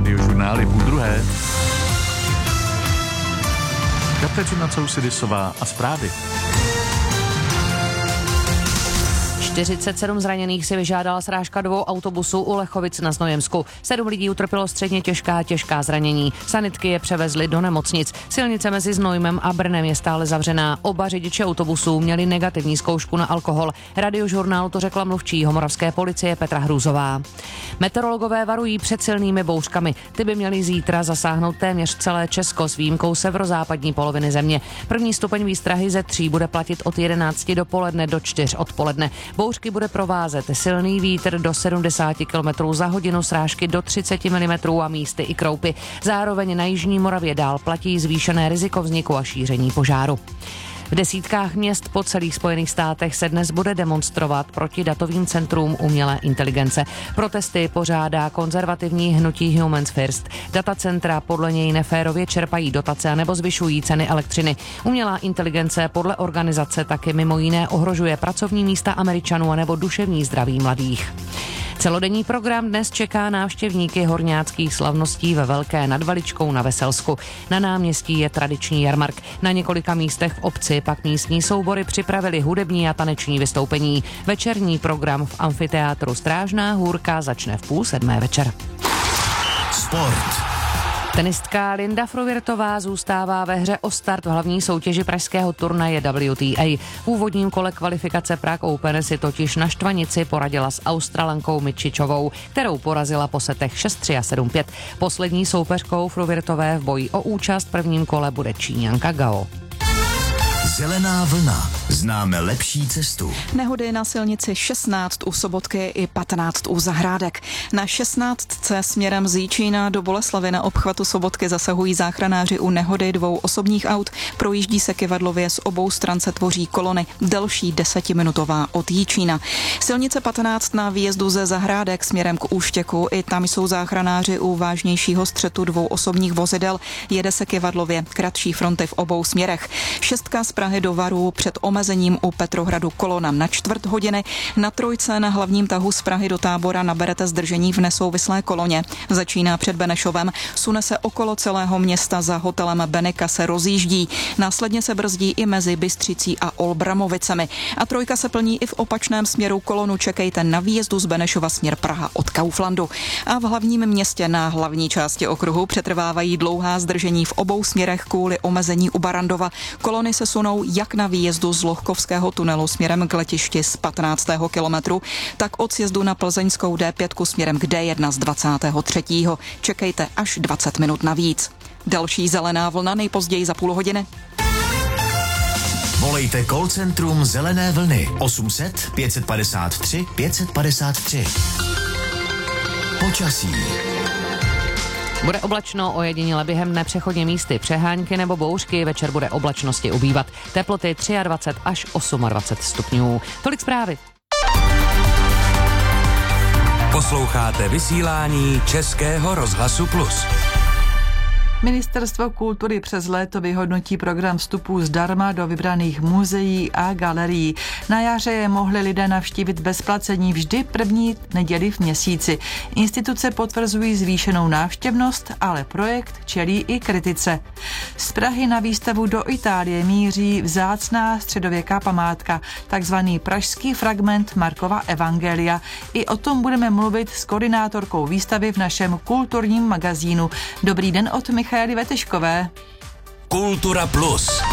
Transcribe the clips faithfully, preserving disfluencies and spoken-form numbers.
Radiožurnál je půl druhé. Kateřina Cousidisová a zprávy. čtyřicet sedm zraněných si vyžádala srážka dvou autobusů u Lechovic na Znojemsku. Sedm lidí utrpělo středně těžká a těžká zranění. Sanitky je převezly do nemocnic. Silnice mezi Znojmem a Brnem je stále zavřená. Oba řidiči autobusů měli negativní zkoušku na alkohol. Radiožurnálu to řekla mluvčí jihomoravské policie Petra Hrůzová. Meteorologové varují před silnými bouřkami. Ty by měly zítra zasáhnout téměř celé Česko s výjimkou severozápadní poloviny země. První stupeň výstrahy ze tří bude platit od jedenácti dopoledne do čtyř odpoledne. Bouřky bude provázet silný vítr do sedmdesát kilometrů za hodinu, srážky do třicet milimetrů a místy i kroupy. Zároveň na jižní Moravě dál platí zvýšené riziko vzniku a šíření požáru. V desítkách měst po celých Spojených státech se dnes bude demonstrovat proti datovým centrům umělé inteligence. Protesty pořádá konzervativní hnutí Humans First. Datacentra podle něj neférově čerpají dotace anebo zvyšují ceny elektřiny. Umělá inteligence podle organizace taky mimo jiné ohrožuje pracovní místa Američanů anebo duševní zdraví mladých. Celodenní program dnes čeká návštěvníky horňáckých slavností ve Velké nad Valičkou na Veselsku. Na náměstí je tradiční jarmark. Na několika místech v obci pak místní soubory připravili hudební a taneční vystoupení. Večerní program v amfiteátru Strážná Hůrka začne v půl sedmé večer. Sport. Tenistka Linda Fruhvirtová zůstává ve hře o start v hlavní soutěži pražského turnaje W T A. V úvodním kole kvalifikace Prague Open si totiž na štvanici poradila s Australankou Mičičovou, kterou porazila po setech šest tři a sedm pět. Poslední soupeřkou Fruhvirtové v boji o účast v prvním kole bude Číňanka Gao. Zelená vlna. Známe lepší cestu. Nehody na silnici šestnáct u Sobotky i patnáct u Zahrádek. Na šestnáctce směrem z Jičína do Boleslavy na obchvatu Sobotky zasahují záchranáři u nehody dvou osobních aut. Projíždí se kyvadlově, z obou stran se tvoří kolony, delší desetiminutová od Jičína. Silnice patnáct na výjezdu ze Zahrádek směrem k Úštěku. I tam jsou záchranáři u vážnějšího střetu dvou osobních vozidel. Jede se kyvadlově, kratší fronty v obou směrech. Šestka z Prahy do Varu před omezením u Petrohradu kolona na čtvrt hodiny. Na trojce na hlavním tahu z Prahy do Tábora naberete zdržení v nesouvislé koloně. Začíná před Benešovem, sune se okolo celého města, za hotelem Benika se rozjíždí. Následně se brzdí i mezi Bystřicí a Olbramovicemi. A trojka se plní i v opačném směru, kolonu čekejte na výjezdu z Benešova směr Praha od Kauflandu. A v hlavním městě na hlavní části okruhu přetrvávají dlouhá zdržení v obou směrech kvůli omezení u Barandova. Kolony se sunou jak na výjezdu z Lohkovského tunelu směrem k letišti z patnáctého kilometru, tak od sjezdu na plzeňskou D pět směrem k D jedna z dvacátého třetího Čekejte až dvacet minut navíc. Další zelená vlna nejpozději za půl hodiny. Volejte call centrum Zelené vlny osm set pět padesát tři pět padesát tři. Počasí. Bude oblačno, ojediněle během dne přechodně místy přehánky nebo bouřky, večer bude oblačnosti ubývat. Teploty dvacet tři až dvacet osm stupňů. Tolik zprávy. Posloucháte vysílání Českého rozhlasu Plus. Ministerstvo kultury přes léto vyhodnotí program vstupů zdarma do vybraných muzeí a galerií. Na jaře je mohli lidé navštívit bez placení vždy první neděli v měsíci. Instituce potvrzují zvýšenou návštěvnost, ale projekt čelí i kritice. Z Prahy na výstavu do Itálie míří vzácná středověká památka, takzvaný pražský fragment Markova evangelia. I o tom budeme mluvit s koordinátorkou výstavy v našem kulturním magazínu. Dobrý den od Michaly Veteškové. Kultura Plus.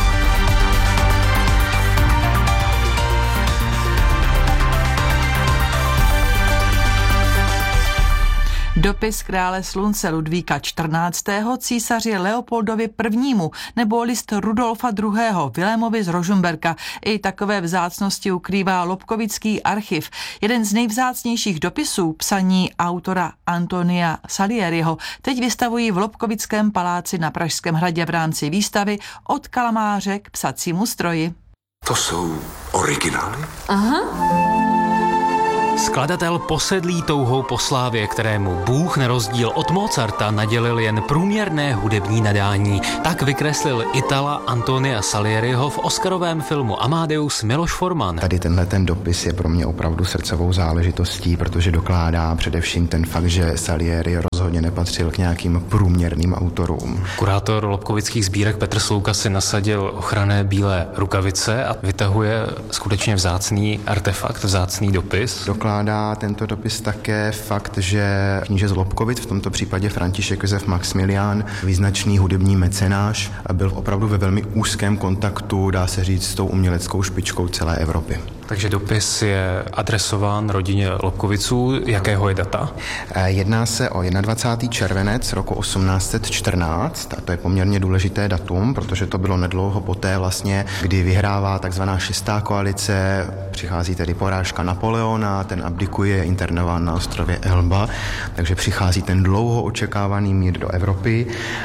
Dopis krále slunce Ludvíka čtrnáctého císaři Leopoldovi prvnímu nebo list Rudolfa druhého Vilémovi z Rožmberka. I takové vzácnosti ukrývá Lobkovický archiv. Jeden z nejvzácnějších dopisů, psaní autora Antonia Salieriho, teď vystavují v Lobkovickém paláci na Pražském hradě v rámci výstavy Od kalamáře k psacímu stroji. To jsou originály? Aha. Skladatel posedlý touhou po slávě, kterému Bůh na rozdíl od Mozarta nadělil jen průměrné hudební nadání, tak vykreslil Itala Antonia Salieriho v oscarovém filmu Amadeus Miloš Forman. Tady tenhle ten dopis je pro mě opravdu srdcovou záležitostí, protože dokládá především ten fakt, že Salieri rozhodně nepatřil k nějakým průměrným autorům. Kurátor lobkovických sbírek Petr Slouka si nasadil ochranné bílé rukavice a vytahuje skutečně vzácný artefakt, vzácný dopis. Dokládá tento dopis také fakt, že kníže z Lobkovic, v tomto případě František Josef Maxmilián, význačný hudební mecenáš, byl opravdu ve velmi úzkém kontaktu, dá se říct, s tou uměleckou špičkou celé Evropy. Takže dopis je adresován rodině Lobkoviců. Jakého je data? Jedná se o dvacátého prvního červenec roku osmnáct set čtrnáct a to je poměrně důležité datum, protože to bylo nedlouho poté vlastně, kdy vyhrává takzvaná šestá koalice, přichází tedy porážka Napoleona, ten abdikuje, je internován na ostrově Elba, takže přichází ten dlouho očekávaný mír do Evropy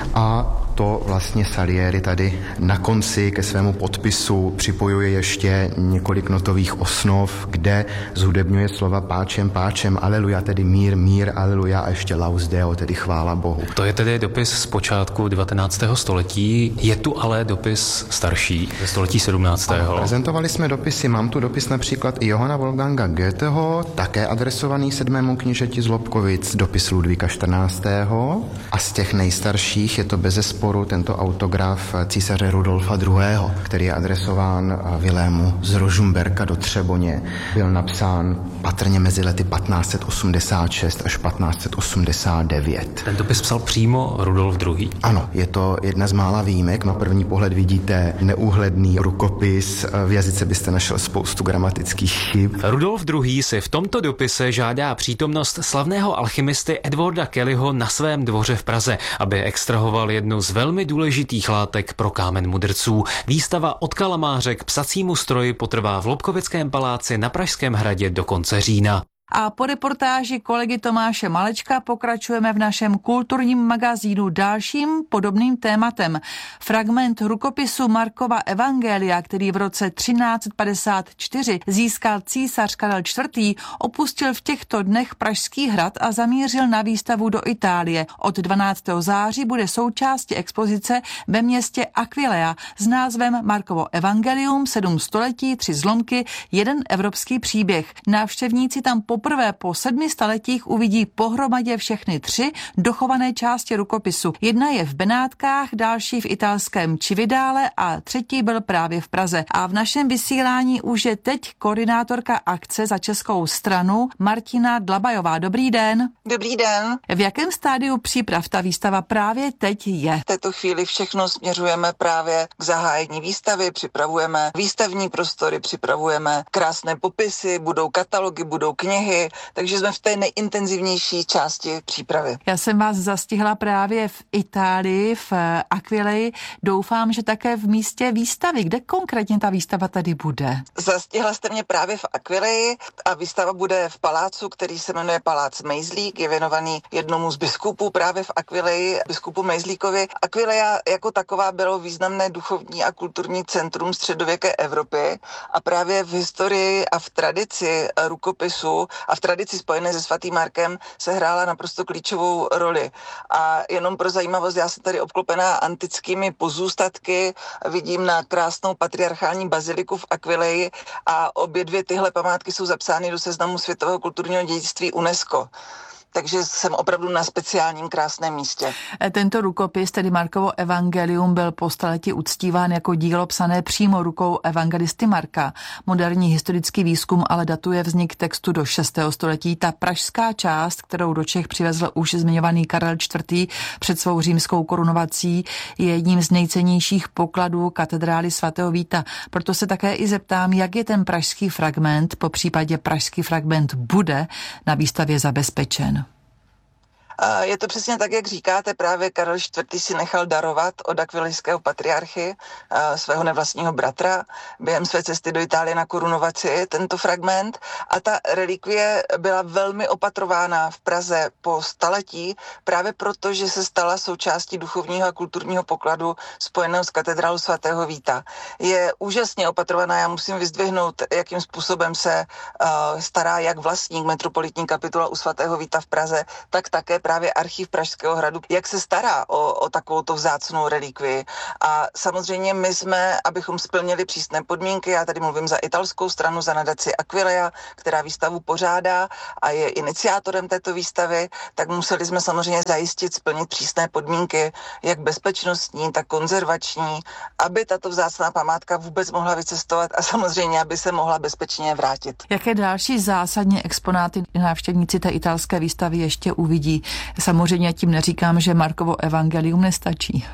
a to vlastně Salieri tady na konci ke svému podpisu připojuje ještě několik notových osnov, kde zhudebňuje slova páčem, páčem, aleluja, tedy mír, mír, aleluja a ještě laus deo, tedy chvála Bohu. To je tedy dopis z počátku devatenáctého století, je tu ale dopis starší, ze století sedmnáctého Prezentovali jsme dopisy, mám tu dopis například i Johanna Wolfganga Goetheho, také adresovaný sedmému knížeti z Lobkovic, dopis Ludvíka čtrnáctého a z těch nejstarších je to bezesporu tento autograf císaře Rudolfa druhého., který je adresován Vilému z Rožumberka do Třeboně. Byl napsán patrně mezi lety patnáct set osmdesát šest až patnáct set osmdesát devět. Ten dopis psal přímo Rudolf druhý. Ano, je to jedna z mála výjimek. Na první pohled vidíte neúhledný rukopis, v jazyce byste našel spoustu gramatických chyb. Rudolf druhý. si v tomto dopise žádá přítomnost slavného alchymisty Edwarda Kellyho na svém dvoře v Praze, aby extrahoval jednu z velmi důležitých látek pro kámen mudrců. Výstava Od kalamáře k psacímu stroji potrvá v Lobkovickém paláci na Pražském hradě do konce října. A po reportáži kolegy Tomáše Malečka pokračujeme v našem kulturním magazínu dalším podobným tématem. Fragment rukopisu Markova Evangelia, který v roce třináct padesát čtyři získal císař Karel čtvrtý., opustil v těchto dnech Pražský hrad a zamířil na výstavu do Itálie. Od dvanáctého září bude součástí expozice ve městě Aquileia s názvem Markovo Evangelium, sedm století, tři zlomky, jeden evropský příběh. Návštěvníci tam poprvé po sedmi staletích uvidí pohromadě všechny tři dochované části rukopisu. Jedna je v Benátkách, další v italském Cividale a třetí byl právě v Praze. A v našem vysílání už je teď koordinátorka akce za českou stranu Martina Dlabajová. Dobrý den. Dobrý den. V jakém stádiu příprav ta výstava právě teď je? V této chvíli všechno směřujeme právě k zahájení výstavy, připravujeme výstavní prostory, připravujeme krásné popisy, budou katalogy, budou knihy, takže jsme v té nejintenzivnější části přípravy. Já jsem vás zastihla právě v Itálii, v Aquileji. Doufám, že také v místě výstavy. Kde konkrétně ta výstava tady bude? Zastihla jste mě právě v Aquileji a výstava bude v palácu, který se jmenuje Palác Mejzlík, je věnovaný jednomu z biskupů právě v Aquileji, biskupu Mejzlíkovi. Aquileja jako taková bylo významné duchovní a kulturní centrum středověké Evropy a právě v historii a v tradici rukopisu a v tradici spojené se svatým Markem se hrála naprosto klíčovou roli. A jenom pro zajímavost, já jsem tady obklopená antickými pozůstatky, vidím na krásnou patriarchální baziliku v Aquileji a obě dvě tyhle památky jsou zapsány do seznamu světového kulturního dědictví UNESCO. Takže jsem opravdu na speciálním krásném místě. Tento rukopis, tedy Markovo Evangelium, byl po staletí uctíván jako dílo psané přímo rukou evangelisty Marka. Moderní historický výzkum ale datuje vznik textu do šestého století. Ta pražská část, kterou do Čech přivezl už zmiňovaný Karel čtvrtý. před svou římskou korunovací, je jedním z nejcennějších pokladů katedrály svatého Víta. Proto se také i zeptám, jak je ten pražský fragment, po případě pražský fragment bude na výstavě zabezpečen. Je to přesně tak, jak říkáte, právě Karel čtvrtý. si nechal darovat od akvilijského patriarchy svého nevlastního bratra během své cesty do Itálie na korunovaci tento fragment a ta relikvie byla velmi opatrována v Praze po staletí právě proto, že se stala součástí duchovního a kulturního pokladu spojeného s katedrálou svatého Víta. Je úžasně opatrovaná, já musím vyzdvihnout, jakým způsobem se uh, stará jak vlastník metropolitní kapitula u svatého Víta v Praze, tak také právě archiv Pražského hradu, jak se stará o, o takovouto vzácnou relikvii. A samozřejmě my jsme, abychom splnili přísné podmínky, já tady mluvím za italskou stranu, za nadaci Aquileia, která výstavu pořádá a je iniciátorem této výstavy, tak museli jsme samozřejmě zajistit, splnit přísné podmínky, jak bezpečnostní, tak konzervační, aby tato vzácná památka vůbec mohla vycestovat a samozřejmě, aby se mohla bezpečně vrátit. Jaké další zásadní exponáty návštěvníci té italské výstavy ještě uvidí? Samozřejmě tím neříkám, že Markovo evangelium nestačí.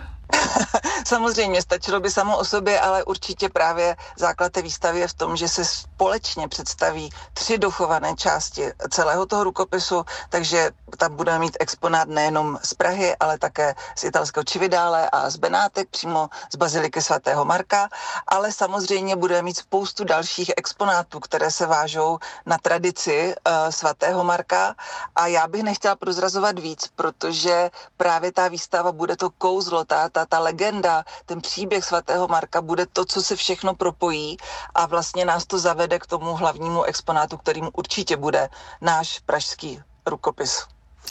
Samozřejmě, stačilo by samo o sobě, ale určitě právě základ té výstavy je v tom, že se společně představí tři dochované části celého toho rukopisu, takže tam budeme mít exponát nejenom z Prahy, ale také z italského Cividale a z Benátek, přímo z baziliky svatého Marka, ale samozřejmě budeme mít spoustu dalších exponátů, které se vážou na tradici uh, svatého Marka a já bych nechtěla prozrazovat víc, protože právě ta výstava bude to kouzlo, ta, ta, ta legenda, ten příběh svatého Marka bude to, co se všechno propojí a vlastně nás to zavede k tomu hlavnímu exponátu, kterým určitě bude náš pražský rukopis.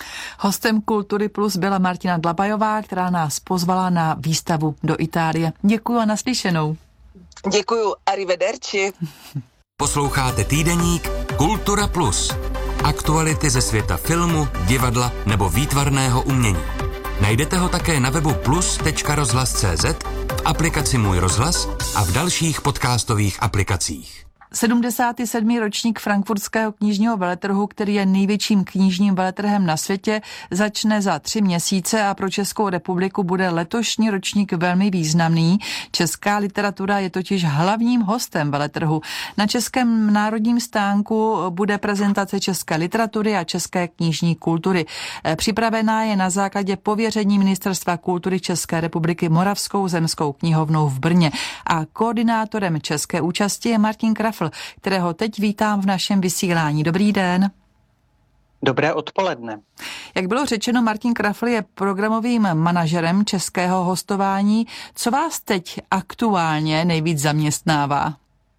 Hostem Kultury Plus byla Martina Dlabajová, která nás pozvala na výstavu do Itálie. Děkuju a naslyšenou. Děkuju, arrivederci. Posloucháte týdeník Kultura Plus. Aktuality ze světa filmu, divadla nebo výtvarného umění. Najdete ho také na webu plus tečka rozhlas tečka cé zet, v aplikaci Můj rozhlas a v dalších podcastových aplikacích. sedmdesátý sedmý ročník frankfurtského knižního veletrhu, který je největším knižním veletrhem na světě, začne za tři měsíce a pro Českou republiku bude letošní ročník velmi významný. Česká literatura je totiž hlavním hostem veletrhu. Na Českém národním stánku bude prezentace české literatury a české knižní kultury. Připravená je na základě pověření Ministerstva kultury České republiky Moravskou zemskou knihovnou v Brně. A koordinátorem české účasti je Martin Krafl, kterého teď vítám v našem vysílání. Dobrý den. Dobré odpoledne. Jak bylo řečeno, Martin Krafl je programovým manažerem českého hostování. Co vás teď aktuálně nejvíc zaměstnává?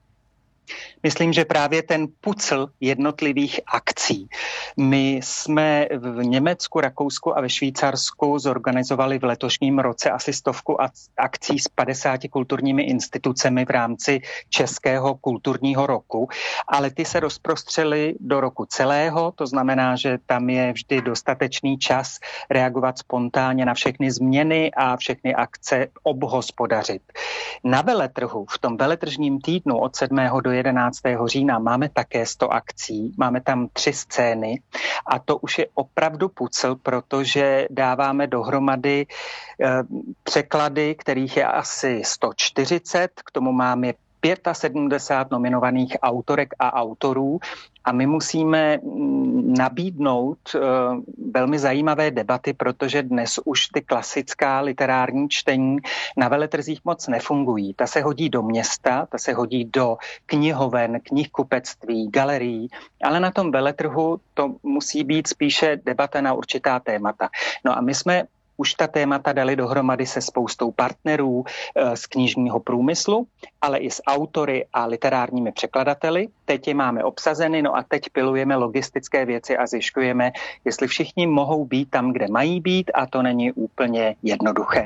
Myslím, že právě ten pucl jednotlivých akcí. My jsme v Německu, Rakousku a ve Švýcarsku zorganizovali v letošním roce asi stovku akcí s padesáti kulturními institucemi v rámci Českého kulturního roku, ale ty se rozprostřely do roku celého, to znamená, že tam je vždy dostatečný čas reagovat spontánně na všechny změny a všechny akce obhospodařit. Na veletrhu, v tom veletržním týdnu od sedmého do jedenáctého října máme také sto akcí, máme tam tři scény a to už je opravdu pucl, protože dáváme dohromady eh, překlady, kterých je asi sto čtyřicet, k tomu máme sedmdesát pět nominovaných autorek a autorů a my musíme nabídnout uh, velmi zajímavé debaty, protože dnes už ty klasická literární čtení na veletrzích moc nefungují. Ta se hodí do města, ta se hodí do knihoven, knihkupectví, galerií, ale na tom veletrhu to musí být spíše debata na určitá témata. No a my jsme už ta témata dali dohromady se spoustou partnerů z knižního průmyslu, ale i s autory a literárními překladateli. Teď je máme obsazeny, no a teď pilujeme logistické věci a zjišťujeme, jestli všichni mohou být tam, kde mají být a to není úplně jednoduché.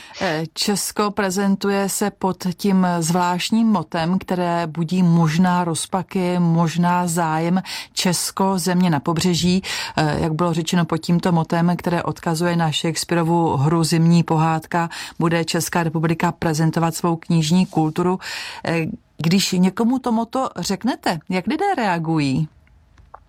Česko prezentuje se pod tím zvláštním motem, které budí možná rozpaky, možná zájem Česko, země na pobřeží, jak bylo řečeno pod tímto motem, které odkazuje na Shakespearovu hru Zimní pohádka, bude Česká republika prezentovat svou knižní kulturu. Když někomu to moto řeknete, jak lidé reagují?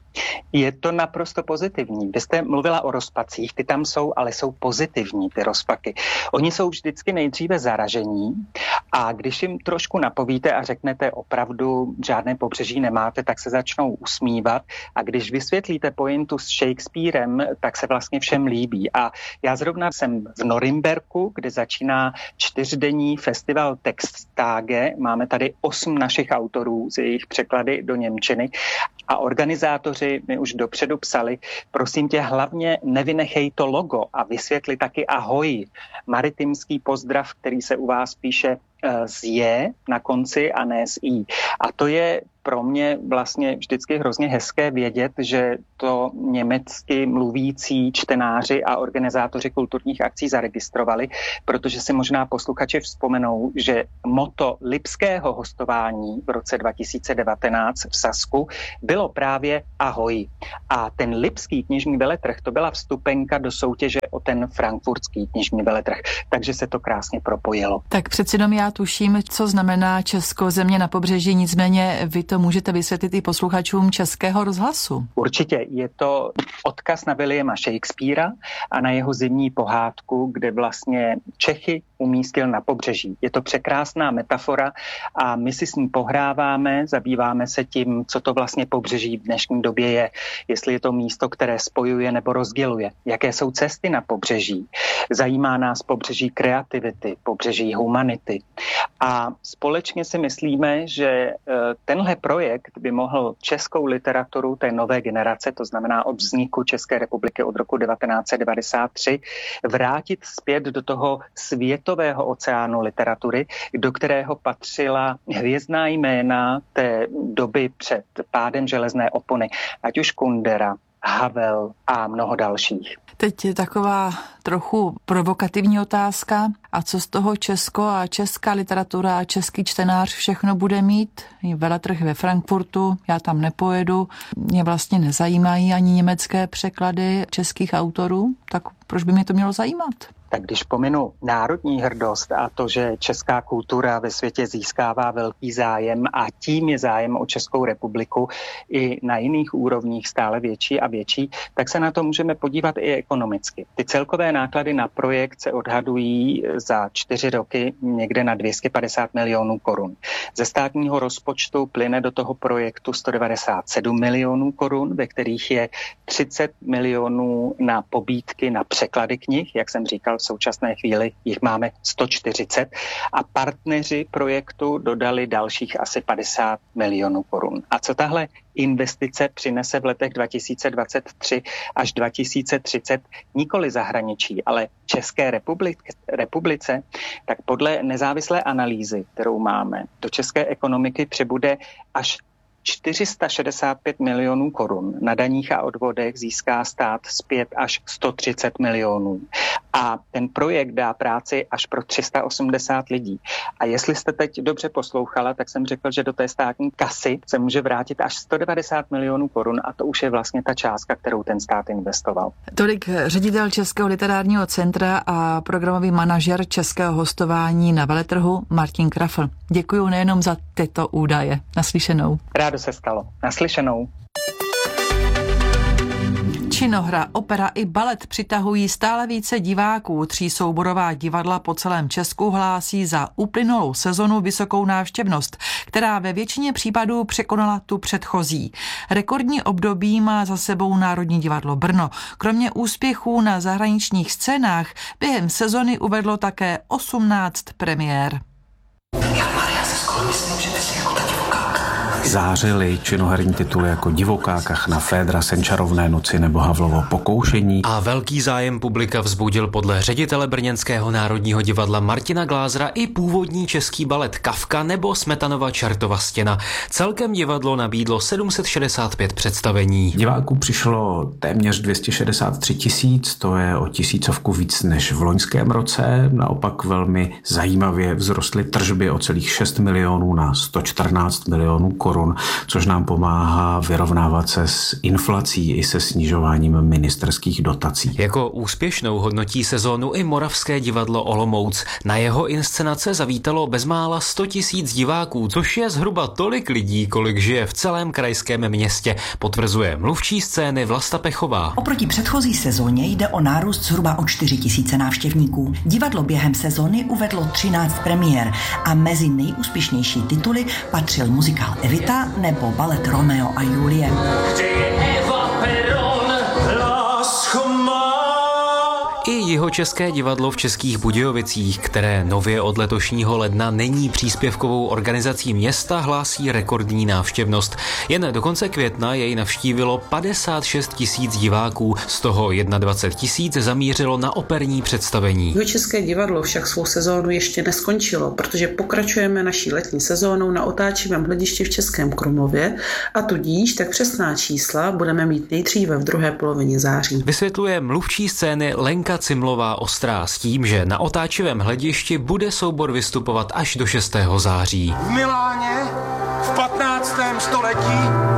Je to naprosto pozitivní. Vy jste mluvila o rozpacích, ty tam jsou, ale jsou pozitivní, ty rozpaky. Oni jsou vždycky nejdříve zaražení a když jim trošku napovíte a řeknete opravdu žádné pobřeží nemáte, tak se začnou usmívat a když vysvětlíte pointu s Shakespearem, tak se vlastně všem líbí. A já zrovna jsem v Norimberku, kde začíná čtyřdenní festival Texttage. Máme tady osm našich autorů z jejich překlady do němčiny a organizátoři mi už dopředu psali, prosím tě, hlavně nevynechej to logo a vysvětli taky ahoj, maritimský pozdrav, který se u vás píše z je na konci a ne z i. A to je pro mě vlastně vždycky hrozně hezké vědět, že to německy mluvící čtenáři a organizátoři kulturních akcí zaregistrovali, protože si možná posluchači vzpomenou, že motto lipského hostování v roce dva tisíce devatenáct v Sasku bylo právě ahoj. A ten lipský knižní veletrh, to byla vstupenka do soutěže o ten frankfurtský knižní veletrh. Takže se to krásně propojilo. Tak přeci jenom já tuším, co znamená Česko, země na pobřeží, nicméně vy to můžete vysvětlit i posluchačům Českého rozhlasu. Určitě, je to odkaz na Williama Shakespearea a na jeho zimní pohádku, kde vlastně Čechy umístil na pobřeží. Je to překrásná metafora a my si s ní pohráváme, zabýváme se tím, co to vlastně pobřeží v dnešní době je, jestli je to místo, které spojuje nebo rozděluje, jaké jsou cesty na pobřeží. Zajímá nás pobřeží kreativity, pobřeží humanity. A společně si myslíme, že tenhle projekt by mohl českou literaturu té nové generace, to znamená od vzniku České republiky od roku devatenáct set devadesát tři, vrátit zpět do toho světového oceánu literatury, do kterého patřila hvězdná jména té doby před pádem železné opony, ať už Kundera, Havel a mnoho dalších. Teď je taková trochu provokativní otázka. A co z toho Česko a česká literatura a český čtenář všechno bude mít? Veletrh ve Frankfurtu, já tam nepojedu, mě vlastně nezajímají ani německé překlady českých autorů, tak proč by mě to mělo zajímat? Tak když pominu národní hrdost a to, že česká kultura ve světě získává velký zájem a tím je zájem o Českou republiku i na jiných úrovních stále větší a větší, tak se na to můžeme podívat i ekonomicky. Ty celkové náklady na projekt se odhadují za čtyři roky někde na dvě stě padesát milionů korun. Ze státního rozpočtu plyne do toho projektu sto devadesát sedm milionů korun, ve kterých je třicet milionů na pobídky na překlady knih, jak jsem říkal, v současné chvíli jich máme sto čtyřicet a partneři projektu dodali dalších asi padesát milionů korun. A co tahle investice přinese v letech dva tisíce dvacet tři až dva tisíce třicet nikoli zahraničí, ale České republice, republice, tak podle nezávislé analýzy, kterou máme, do české ekonomiky přibude až čtyři sta šedesát pět milionů korun. Na daních a odvodech získá stát zpět až sto třicet milionů. A ten projekt dá práci až pro tři sta osmdesát lidí. A jestli jste teď dobře poslouchala, tak jsem řekl, že do té státní kasy se může vrátit až sto devadesát milionů korun a to už je vlastně ta částka, kterou ten stát investoval. Tolik ředitel Českého literárního centra a programový manažer českého hostování na veletrhu Martin Krafl. Děkuju nejenom za tyto údaje. Naslyšenou. Rádo se stalo. Naslyšenou. Činohra, opera i balet přitahují stále více diváků. Třísouborová divadla po celém Česku hlásí za uplynulou sezonu vysokou návštěvnost, která ve většině případů překonala tu předchozí. Rekordní období má za sebou Národní divadlo Brno. Kromě úspěchů na zahraničních scénách během sezony uvedlo také osmnáct premiér. Zářily činoherní tituly jako Divoká kachna, Fédra, Senčarovné noci nebo Havlovo pokoušení. A velký zájem publika vzbudil podle ředitele brněnského Národního divadla Martina Glázera i původní český balet Kafka nebo Smetanova Čertova stěna. Celkem divadlo nabídlo sedm set šedesát pět představení. Diváků přišlo téměř dvě stě šedesát tři tisíc, to je o tisícovku víc než v loňském roce. Naopak velmi zajímavě vzrostly tržby o celých šest milionů na sto čtrnáct milionů korun. korun, což nám pomáhá vyrovnávat se s inflací i se snižováním ministerských dotací. Jako úspěšnou hodnotí sezónu i Moravské divadlo Olomouc. Na jeho inscenace zavítalo bezmála sto tisíc diváků, což je zhruba tolik lidí, kolik žije v celém krajském městě, potvrzuje mluvčí scény Vlasta Pechová. Oproti předchozí sezóně jde o nárůst zhruba o čtyři tisíce návštěvníků. Divadlo během sezóny uvedlo třináct premiér a mezi nejúspěšnější tituly patřil muzikál Evita nebo balet Romeo a Julie. I Jihočeské divadlo v Českých Budějovicích, které nově od letošního ledna není příspěvkovou organizací města, hlásí rekordní návštěvnost. Jen do konce května jej navštívilo padesát šest tisíc diváků, z toho dvacet jedna tisíc zamířilo na operní představení. Jihočeské divadlo však svou sezónu ještě neskončilo, protože pokračujeme naší letní sezónou na otáčivém hledišti v Českém Krumlově a tudíž tak přesná čísla budeme mít nejdříve v druhé polovině září. Vysvětluje mluvčí scény Lenka Cimlová Ostrá s tím, že na otáčivém hledišti bude soubor vystupovat až do šestého září. V Miláně v patnáctém století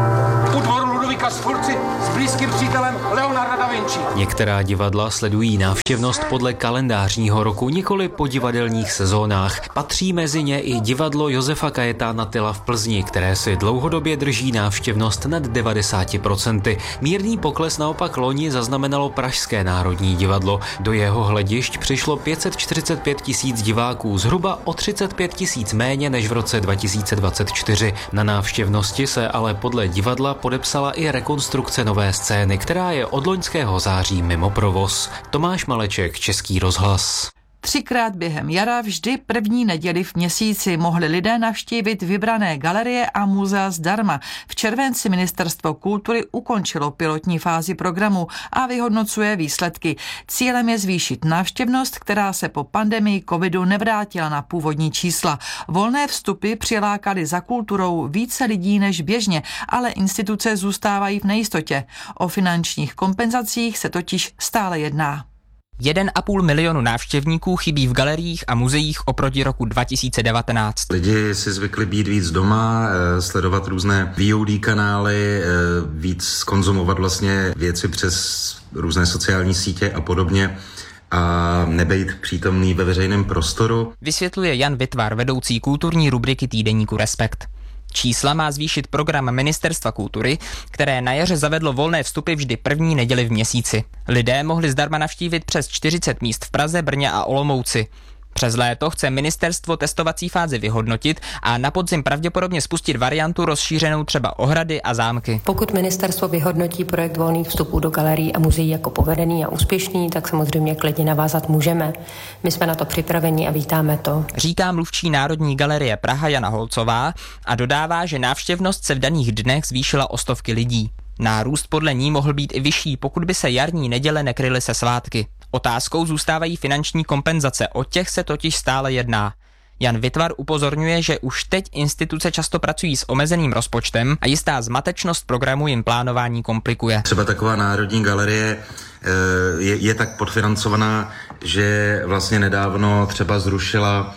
u dvoru Ludvíka Sforci s blízkým přítelem Leonarda da Vinci. Některá divadla sledují návštěvnost podle kalendářního roku, nikoli po divadelních sezónách. Patří mezi ně i divadlo Josefa Kajetána Tyla v Plzni, které si dlouhodobě drží návštěvnost nad devadesát procent. Mírný pokles naopak loni zaznamenalo Pražské národní divadlo. Do jeho hledišť přišlo pět set čtyřicet pět tisíc diváků, zhruba o třicet pět tisíc méně než v roce dva tisíce dvacet čtyři. Na návštěvnosti se ale podle divadla podepsala i rekonstrukce nové scény, která je od loňského září mimo provoz. Tomáš Maleček, Český rozhlas. Třikrát během jara vždy první neděli v měsíci mohli lidé navštívit vybrané galerie a muzea zdarma. V červenci Ministerstvo kultury ukončilo pilotní fázi programu a vyhodnocuje výsledky. Cílem je zvýšit návštěvnost, která se po pandemii covidu nevrátila na původní čísla. Volné vstupy přilákaly za kulturou více lidí než běžně, ale instituce zůstávají v nejistotě. O finančních kompenzacích se totiž stále jedná. Jeden a půl milionu návštěvníků chybí v galeriích a muzeích oproti roku dva tisíce devatenáct. Lidi si zvykli být víc doma, sledovat různé V O D kanály, víc konzumovat vlastně věci přes různé sociální sítě a podobně a nebejt přítomný ve veřejném prostoru. Vysvětluje Jan Vitvar, vedoucí kulturní rubriky týdeníku Respekt. Čísla má zvýšit program Ministerstva kultury, které na jaře zavedlo volné vstupy vždy první neděli v měsíci. Lidé mohli zdarma navštívit přes čtyřicet míst v Praze, Brně a Olomouci. Přes léto chce ministerstvo testovací fázi vyhodnotit a na podzim pravděpodobně spustit variantu rozšířenou třeba o hrady a zámky. Pokud ministerstvo vyhodnotí projekt volných vstupů do galerií a muzeí jako povedený a úspěšný, tak samozřejmě klidně navázat můžeme. My jsme na to připraveni a vítáme to. Říká mluvčí Národní galerie Praha Jana Holcová a dodává, že návštěvnost se v daných dnech zvýšila o stovky lidí. Nárůst podle ní mohl být i vyšší, pokud by se jarní neděle nekryly se svátky. Otázkou zůstávají finanční kompenzace, o těch se totiž stále jedná. Jan Vitvar upozorňuje, že už teď instituce často pracují s omezeným rozpočtem a jistá zmatečnost programu jim plánování komplikuje. Třeba taková Národní galerie je, je tak podfinancovaná, že vlastně nedávno třeba zrušila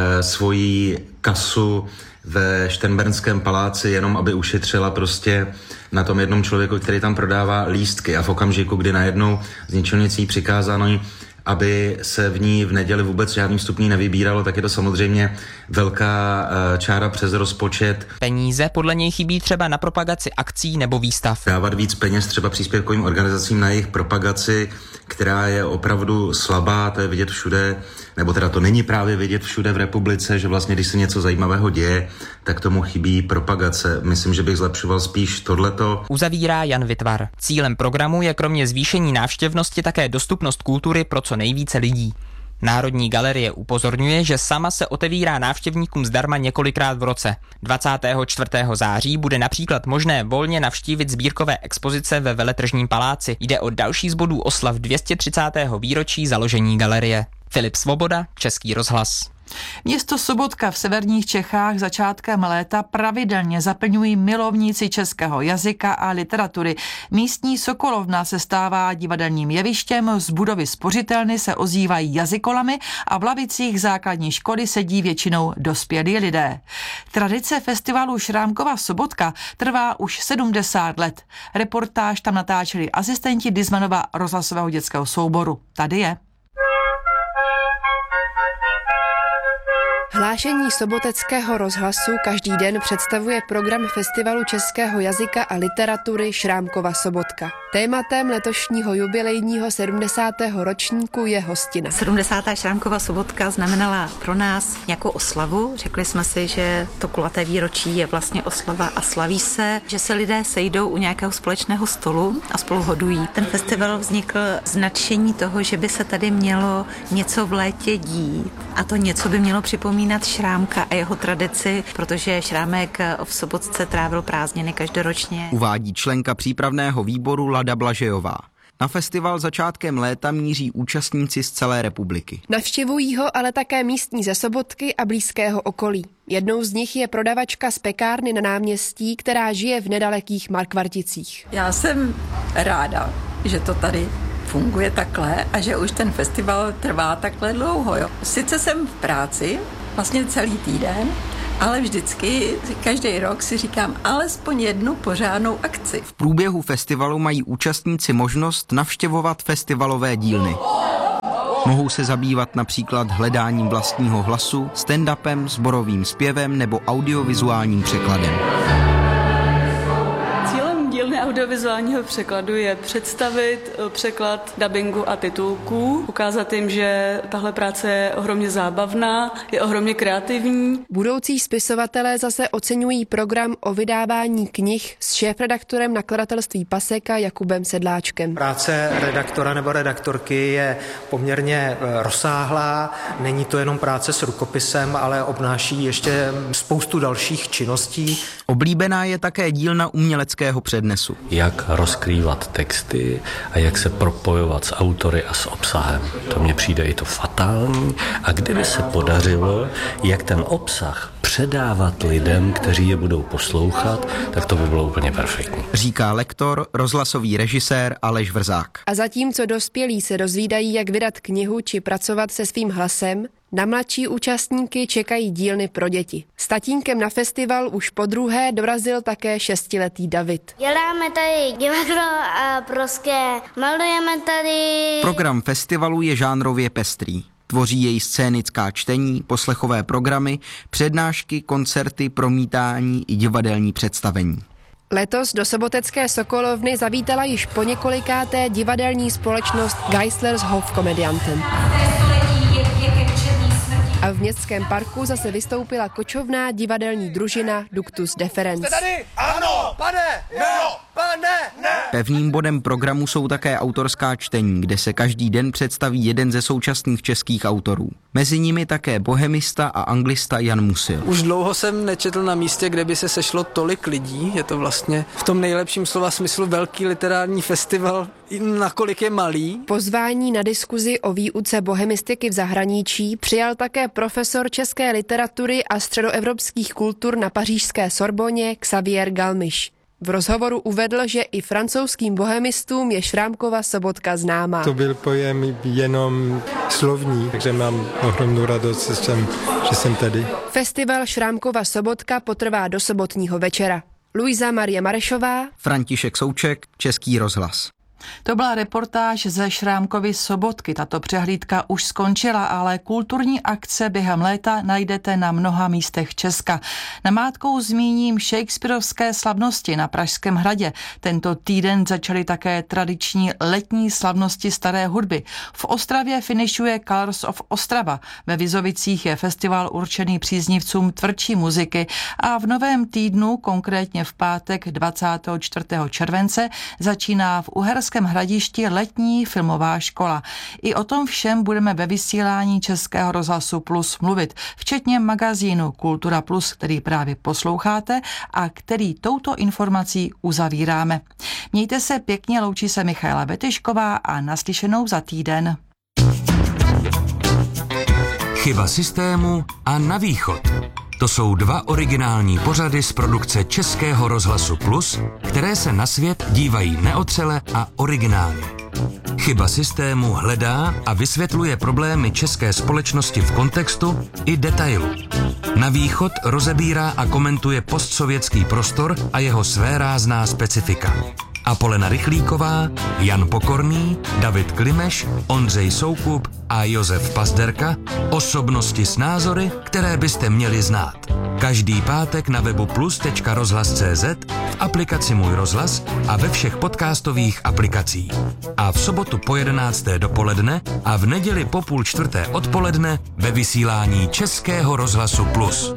svoji kasu ve Šternbernském paláci, jenom aby ušetřila prostě na tom jednom člověku, který tam prodává lístky a v okamžiku, kdy najednou z ničeho nic jí přikázáno, aby se v ní v neděli vůbec žádný vstupní nevybíralo, tak je to samozřejmě velká čára přes rozpočet. Peníze podle něj chybí třeba na propagaci akcí nebo výstav. Dávat víc peněz třeba příspěvkovým organizacím na jejich propagaci, která je opravdu slabá, to je vidět všude, nebo teda to není právě vidět všude v republice, že vlastně když se něco zajímavého děje, tak tomu chybí propagace. Myslím, že bych zlepšoval spíš tohleto. Uzavírá Jan Vitvar. Cílem programu je kromě zvýšení návštěvnosti také dostupnost kultury pro co nejvíce lidí. Národní galerie upozorňuje, že sama se otevírá návštěvníkům zdarma několikrát v roce. dvacátého čtvrtého září bude například možné volně navštívit sbírkové expozice ve Veletržním paláci. Jde o další z bodů oslav dvě stě třicátého výročí založení galerie. Filip Svoboda, Český rozhlas. Město Sobotka v severních Čechách začátkem léta pravidelně zaplňují milovníci českého jazyka a literatury. Místní Sokolovna se stává divadelním jevištěm, z budovy spořitelny se ozývají jazykolamy a v lavicích základní školy sedí většinou dospělí lidé. Tradice festivalu Šrámkova Sobotka trvá už sedmdesát let. Reportáž tam natáčeli asistenti Dizmanova rozhlasového dětského souboru. Tady je. Hlášení soboteckého rozhlasu každý den představuje program Festivalu českého jazyka a literatury Šrámkova Sobotka. Tématem letošního jubilejního sedmdesátého ročníku je hostina. sedmdesátá Šrámkova Sobotka znamenala pro nás nějakou oslavu. Řekli jsme si, že to kulaté výročí je vlastně oslava a slaví se, že se lidé sejdou u nějakého společného stolu a spolu hodují. Ten festival vznikl z nadšení toho, že by se tady mělo něco v létě dít a to něco by mělo připomínat Šrámka a jeho tradici, protože Šrámek v Sobotce trávil prázdniny každoročně. Uvádí členka přípravného výboru Lada Blažejová. Na festival začátkem léta míří účastníci z celé republiky. Navštěvují ho ale také místní ze Sobotky a blízkého okolí. Jednou z nich je prodavačka z pekárny na náměstí, která žije v nedalekých Markvarticích. Já jsem ráda, že to tady funguje takhle a že už ten festival trvá takhle dlouho. Jo. Sice jsem v práci, vlastně celý týden, ale vždycky, každý rok si říkám alespoň jednu pořádnou akci. V průběhu festivalu mají účastníci možnost navštěvovat festivalové dílny. Mohou se zabývat například hledáním vlastního hlasu, stand-upem, sborovým zpěvem nebo audiovizuálním překladem. Dílny audiovizuálního překladu je představit překlad dabingu a titulků, ukázat jim, že tahle práce je ohromně zábavná, je ohromně kreativní. Budoucí spisovatelé zase oceňují program o vydávání knih s šéfredaktorem nakladatelství Paseka Jakubem Sedláčkem. Práce redaktora nebo redaktorky je poměrně rozsáhlá, není to jenom práce s rukopisem, ale obnáší ještě spoustu dalších činností. Oblíbená je také dílna uměleckého přednesu. Jak rozkrývat texty a jak se propojovat s autory a s obsahem. To mně přijde i to fatální. A kdyby se podařilo, jak ten obsah předávat lidem, kteří je budou poslouchat, tak to by bylo úplně perfektní. Říká lektor, rozhlasový režisér Aleš Vrzák. A zatímco dospělí se dozvídají, jak vydat knihu či pracovat se svým hlasem, na mladší účastníky čekají dílny pro děti. S tatínkem na festival už podruhé dorazil také šestiletý David. Děláme tady divadlo a prostě malujeme tady. Program festivalu je žánrově pestrý. Tvoří jej scénická čtení, poslechové programy, přednášky, koncerty, promítání i divadelní představení. Letos do sobotecké Sokolovny zavítala již po několikáté divadelní společnost Geisler's Hofkomedianten. A v městském parku zase vystoupila kočovná divadelní družina Ductus Deferens. Jste tady? Ano, pane, ne, pane, ne. Pevným bodem programu jsou také autorská čtení, kde se každý den představí jeden ze současných českých autorů. Mezi nimi také bohemista a anglista Jan Musil. Už dlouho jsem nečetl na místě, kde by se sešlo tolik lidí. Je to vlastně v tom nejlepším slova smyslu velký literární festival, nakolik je malý. Pozvání na diskuzi o výuce bohemistiky v zahraničí přijal také profesor české literatury a středoevropských kultur na pařížské Sorboně Xavier Galmiš. V rozhovoru uvedl, že i francouzským bohemistům je Šrámkova Sobotka známá. To byl pojem jenom slovní, takže mám ohromnou radost, že jsem, že jsem tady. Festival Šrámkova Sobotka potrvá do sobotního večera. Luisa Marie Marešová, František Souček, Český rozhlas. To byla reportáž ze Šrámkovy Sobotky. Tato přehlídka už skončila, ale kulturní akce během léta najdete na mnoha místech Česka. Namátkou zmíním shakespearovské slavnosti na Pražském hradě. Tento týden začaly také tradiční letní slavnosti staré hudby. V Ostravě finišuje Colors of Ostrava. Ve Vizovicích je festival určený příznivcům tvrdší muziky a v novém týdnu, konkrétně v pátek dvacátého čtvrtého července, začíná v Uherském Hradišti letní filmová škola. I o tom všem budeme ve vysílání Českého rozhlasu Plus mluvit, včetně magazínu Kultura Plus, který právě posloucháte a který touto informací uzavíráme. Mějte se pěkně, loučí se Michaela Betyšková a naslyšenou za týden. Chyba systému a Na východ. To jsou dva originální pořady z produkce Českého rozhlasu Plus, které se na svět dívají neotřele a originálně. Chyba systému hledá a vysvětluje problémy české společnosti v kontextu i detailu. Na východ rozebírá a komentuje postsovětský prostor a jeho svérázná specifika. Apolena Rychlíková, Jan Pokorný, David Klimeš, Ondřej Soukup a Josef Pazderka, osobnosti s názory, které byste měli znát. Každý pátek na webu plus tečka rozhlas tečka cé zet, v aplikaci Můj rozhlas a ve všech podcastových aplikacích. A v sobotu po jedenácté dopoledne a v neděli po půl čtvrté odpoledne ve vysílání Českého rozhlasu Plus.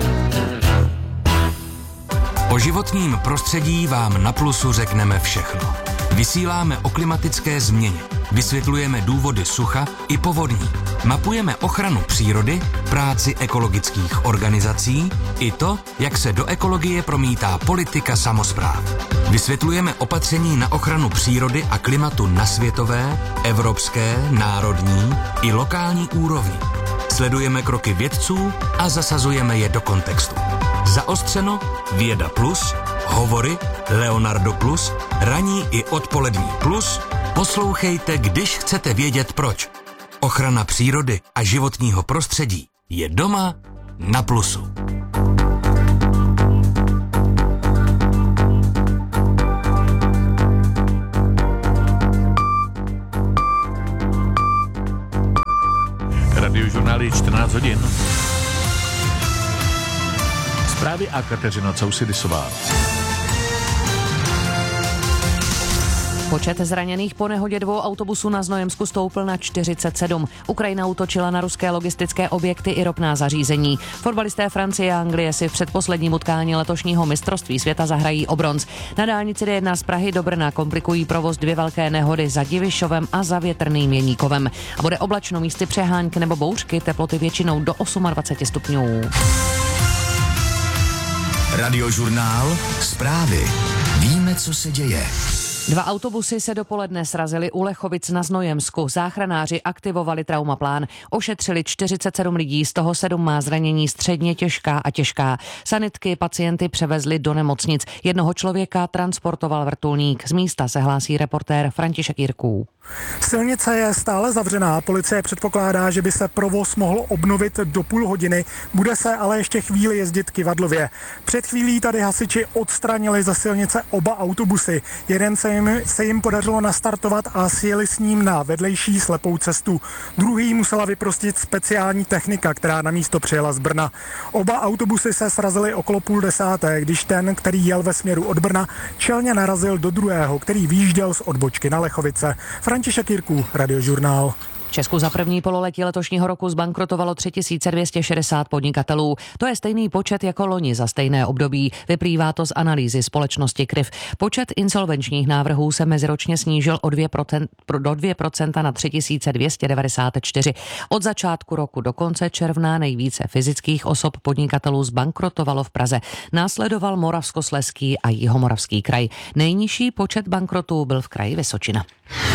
O životním prostředí vám na Plusu řekneme všechno. Vysíláme o klimatické změně, vysvětlujeme důvody sucha i povodní, mapujeme ochranu přírody, práci ekologických organizací i to, jak se do ekologie promítá politika samospráv. Vysvětlujeme opatření na ochranu přírody a klimatu na světové, evropské, národní i lokální úrovni. Sledujeme kroky vědců a zasazujeme je do kontextu. Zaostřeno, Věda plus, Hovory, Leonardo plus, Ranní i odpolední plus. Poslouchejte, když chcete vědět proč. Ochrana přírody a životního prostředí je doma na Plusu. Radiožurnály čtrnáct hodin. Zprávy a Kateřina Causidisová. Počet zraněných po nehodě dvou autobusů na Znojemsku stoupl na čtyřicet sedm. Ukrajina útočila na ruské logistické objekty i ropná zařízení. Fotbalisté Francie a Anglie si v předposledním utkání letošního mistrovství světa zahrají o bronz. Na dálnici D jedna z Prahy do Brna komplikují provoz dvě velké nehody za Divišovem a za Větrným Jeníkovem. A bude oblačno, místy přehánky nebo bouřky, teploty většinou do dvacet osm stupňů. Radiožurnál, zprávy. Víme, co se děje. Dva autobusy se dopoledne srazily u Lechovic na Znojemsku. Záchranáři aktivovali traumaplán. Ošetřili čtyřicet sedm lidí, z toho sedm má zranění středně těžká a těžká. Sanitky pacienty převezli do nemocnic. Jednoho člověka transportoval vrtulník. Z místa se hlásí reportér František Jirků. Silnice je stále zavřená, policie předpokládá, že by se provoz mohl obnovit do půl hodiny, bude se ale ještě chvíli jezdit kyvadlově. Před chvílí tady hasiči odstranili ze silnice oba autobusy. Jeden se jim, se jim podařilo nastartovat a sjeli s ním na vedlejší slepou cestu. Druhý musela vyprostit speciální technika, která na místo přijela z Brna. Oba autobusy se srazily okolo půl desáté, když ten, který jel ve směru od Brna, čelně narazil do druhého, který výjížděl z odbočky na Lechovice. František Jirků, Radiožurnál. V Česku za první pololetí letošního roku zbankrotovalo tři tisíce dvě stě šedesát podnikatelů. To je stejný počet jako loni za stejné období. Vyplývá to z analýzy společnosti Kryv. Počet insolvenčních návrhů se meziročně snížil o dvě procenta, do dvě procenta na tři tisíce dvě stě devadesát čtyři. Od začátku roku do konce června nejvíce fyzických osob podnikatelů zbankrotovalo v Praze. Následoval Moravskoslezský a Jihomoravský kraj. Nejnižší počet bankrotů byl v kraji Vysočina.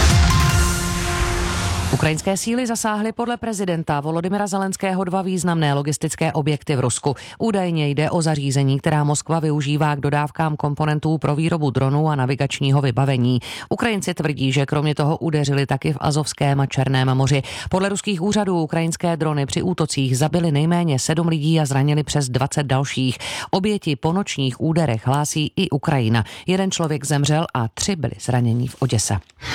Ukrajinské síly zasáhly podle prezidenta Volodymyra Zelenského dva významné logistické objekty v Rusku. Údajně jde o zařízení, která Moskva využívá k dodávkám komponentů pro výrobu dronů a navigačního vybavení. Ukrajinci tvrdí, že kromě toho udeřili taky v Azovském a Černém moři. Podle ruských úřadů ukrajinské drony při útocích zabily nejméně sedm lidí a zranili přes dvacet dalších. Oběti po nočních úderech hlásí i Ukrajina. Jeden člověk zemřel a tři byli zraněni v Oděse.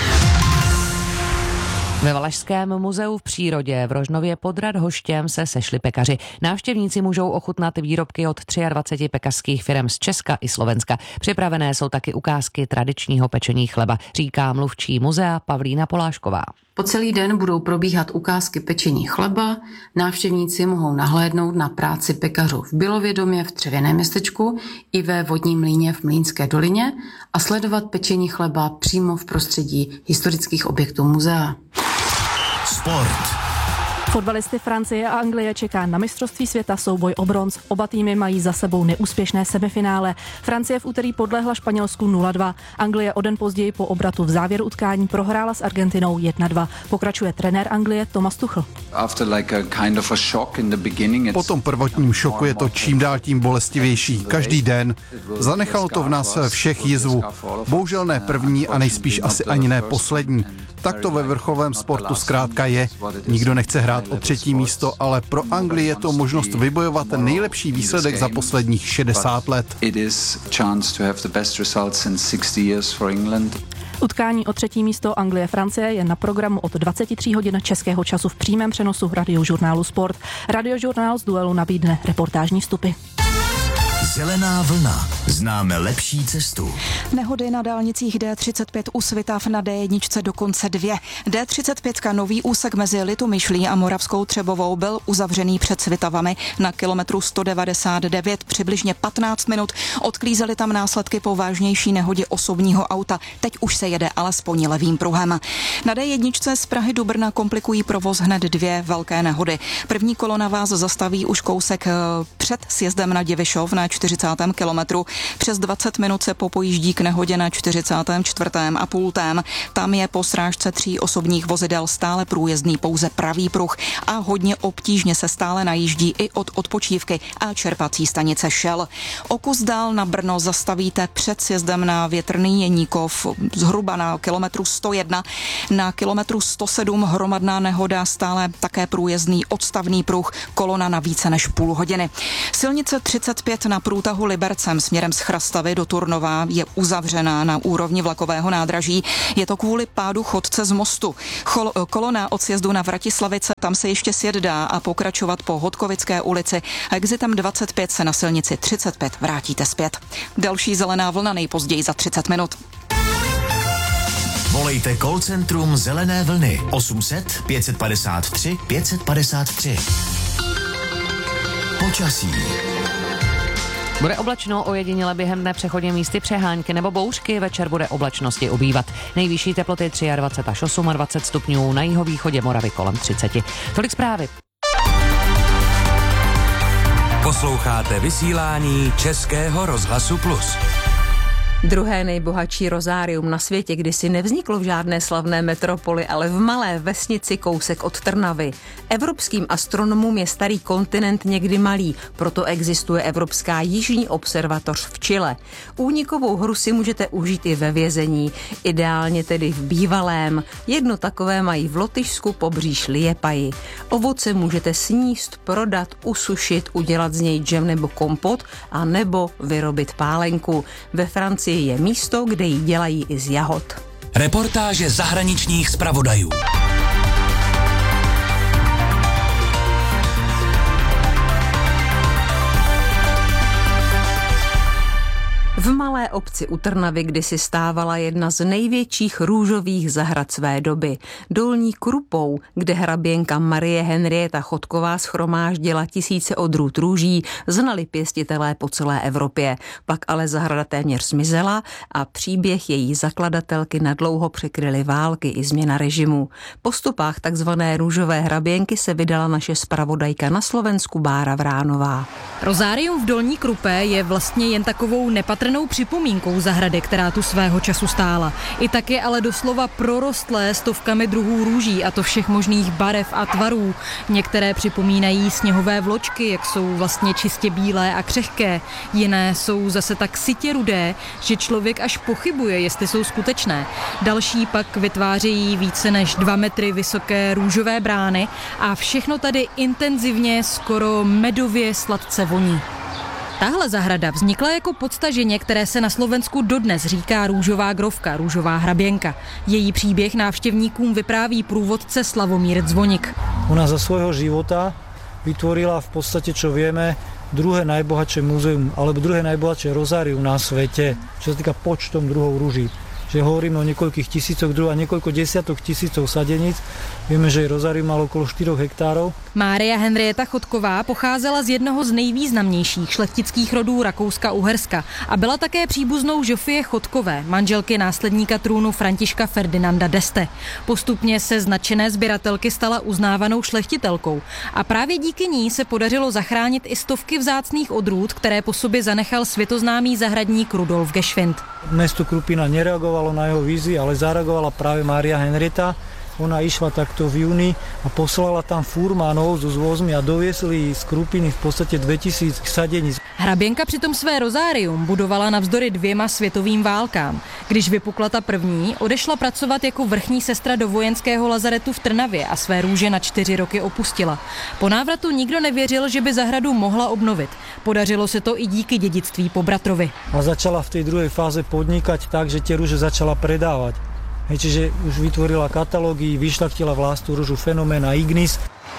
Ve Valašském muzeu v přírodě v Rožnově pod Radhoštěm se sešli pekaři. Návštěvníci můžou ochutnat výrobky od dvaceti tři pekařských firem z Česka i Slovenska. Připravené jsou taky ukázky tradičního pečení chleba, říká mluvčí muzea Pavlína Polášková. Po celý den budou probíhat ukázky pečení chleba, návštěvníci mohou nahlédnout na práci pekařů v Bilovědomě v Dřevěném městečku i ve Vodním mlýně v Mlýnské dolině a sledovat pečení chleba přímo v prostředí historických objektů muzea. Sport. Fotbalisty Francie a Anglie čeká na mistrovství světa souboj o bronz. Oba týmy mají za sebou neúspěšné semifinále. Francie v úterý podlehla Španělsku nula dva. Anglie o den později po obratu v závěru utkání prohrála s Argentinou jedna dva. Pokračuje trenér Anglie Thomas Tuchel. Po tom prvotním šoku je to čím dál tím bolestivější. Každý den. Zanechalo to v nás všech jizvu. Bohužel ne první a nejspíš asi ani ne poslední. Tak to ve vrcholovém sportu zkrátka je. Nikdo nechce hrát o třetí místo, ale pro Anglii je to možnost vybojovat nejlepší výsledek za posledních šedesát let. Utkání o třetí místo Anglie-Francie je na programu od dvacet tři hodin českého času v přímém přenosu Radiožurnálu Sport. Radiožurnál z duelu nabídne reportážní vstupy. Zelená vlna. Známe lepší cestu. Nehody na dálnicích D třicet pět u Svitav na D jedna dokonce dvě. D třicet pět nový úsek mezi Litomyšlí a Moravskou Třebovou byl uzavřený před Svitavami na kilometru sto devadesát devět. Přibližně patnáct minut. Odklízely tam následky po vážnější nehodě osobního auta. Teď už se jede alespoň levým pruhem. Na D jedna z Prahy do Brna komplikují provoz hned dvě velké nehody. První kolona vás zastaví už kousek před sjezdem na Divišov na čtyřicátém kilometru. Přes dvacet minut se popojíždí k nehodě na čtyřicátém čtvrtém a pultém. Tam je po srážce tří osobních vozidel stále průjezdný pouze pravý pruh a hodně obtížně se stále najíždí i od odpočívky a čerpací stanice Shell. O kus dál na Brno zastavíte před sjezdem na Větrný Jeníkov zhruba na kilometru sto jedna. Na kilometru sto sedm hromadná nehoda, stále také průjezdný odstavný pruh, kolona na více než půl hodiny. Silnice třicet pět na průtahu Libercem směrem z Chrastavy do Turnova je uzavřená na úrovni vlakového nádraží. Je to kvůli pádu chodce z mostu. Chol, kolona od sjezdu na Vratislavice, tam se ještě sjet dá a pokračovat po Hodkovické ulici. Exitem dvacet pět se na silnici třicet pět vrátíte zpět. Další zelená vlna nejpozději za třicet minut. Volejte call centrum Zelené vlny osm set pět padesát tři pět padesát tři. Počasí. Bude oblačno, ojediněle během dne přechodně místy přehánky nebo bouřky, večer bude oblačnosti ubývat. Nejvyšší teploty dvacet tři až dvacet osm stupňů, na jihovýchodě Moravy kolem třicet. Tolik zprávy. Posloucháte vysílání Českého rozhlasu Plus. Druhé nejbohatší rozárium na světě kdysi nevzniklo v žádné slavné metropoli, ale v malé vesnici kousek od Trnavy. Evropským astronomům je starý kontinent někdy malý, proto existuje Evropská jižní observatoř v Chile. Únikovou hru si můžete užít i ve vězení, ideálně tedy v bývalém. Jedno takové mají v Lotyšsku pobříž Liepaji. Ovoce můžete sníst, prodat, usušit, udělat z něj džem nebo kompot a nebo vyrobit pálenku. Ve Francii je místo, kde ji dělají i z jahod. Reportáže zahraničních zpravodajů. V malé obci u Trnavy kdysi stávala jedna z největších růžových zahrad své doby. Dolní Krupou, kde hraběnka Marie Henrieta Chodková shromáždila tisíce odrůd růží, znali pěstitelé po celé Evropě. Pak ale zahrada téměř zmizela a příběh její zakladatelky nadlouho překryly války i změna režimu. Po stopách takzvané růžové hraběnky se vydala naše zpravodajka na Slovensku Bára Vránová. Rozárium v Dolní Krupé je vlastně jen takovou nepatrnou připomínkou zahrady, která tu svého času stála. I tak je ale doslova prorostlé stovkami druhů růží, a to všech možných barev a tvarů. Některé připomínají sněhové vločky, jak jsou vlastně čistě bílé a křehké. Jiné jsou zase tak sytě rudé, že člověk až pochybuje, jestli jsou skutečné. Další pak vytvářejí více než dva metry vysoké růžové brány a všechno tady intenzivně, skoro medově sladce voní. Tahle zahrada vznikla jako podstaženě, které se na Slovensku dodnes říká růžová grovka, růžová hraběnka. Její příběh návštěvníkům vypráví průvodce Slavomír Zvonik. Ona za svojho života vytvorila v podstate, čo vieme, druhé najbohatšie múzeum, alebo druhé najbohatšie rozárium na svete, čo sa týka počtom druhov rúží. že hovoríme o niekoľkých tisícoch druhov a niekoľko desiatok tisícov sadeníc. Vieme, že rozárium malo okolo štyroch hektárov. Mária Henrieta Chodková pocházela z jednoho z nejvýznamnějších šlechtických rodů Rakouska-Uherska a byla také příbuznou Žofie Chodkové, manželky následníka trůnu Františka Ferdinanda d'Este. Postupně se z nadšené sběratelky stala uznávanou šlechtitelkou a právě díky ní se podařilo zachránit i stovky vzácných odrůd, které po sobě zanechal světoznámý zahradník Rudolf Geschwind. Mesto Krupina nereagovalo na jeho výzvy, ale zareagovala práve Mária Henrieta. Ona išla takto v júni a poslala tam furmanov so zvozmi a doviesli z Krupiny v podstate dvetisíc sadeníc. Hraběnka přitom své rozárium budovala navzdory dvěma světovým válkám. Když vypukla ta první, odešla pracovat jako vrchní sestra do vojenského lazaretu v Trnavě a své růže na čtyři roky opustila. Po návratu nikdo nevěřil, že by zahradu mohla obnovit. Podařilo se to i díky dědictví po bratrovi. A začala v tej druhej fáze podnikať tak, že tie rúže začala predávať. Hej, čiže už vytvorila katalógy, vyšľachtila vlastnú rúžu Fenoména Ignis.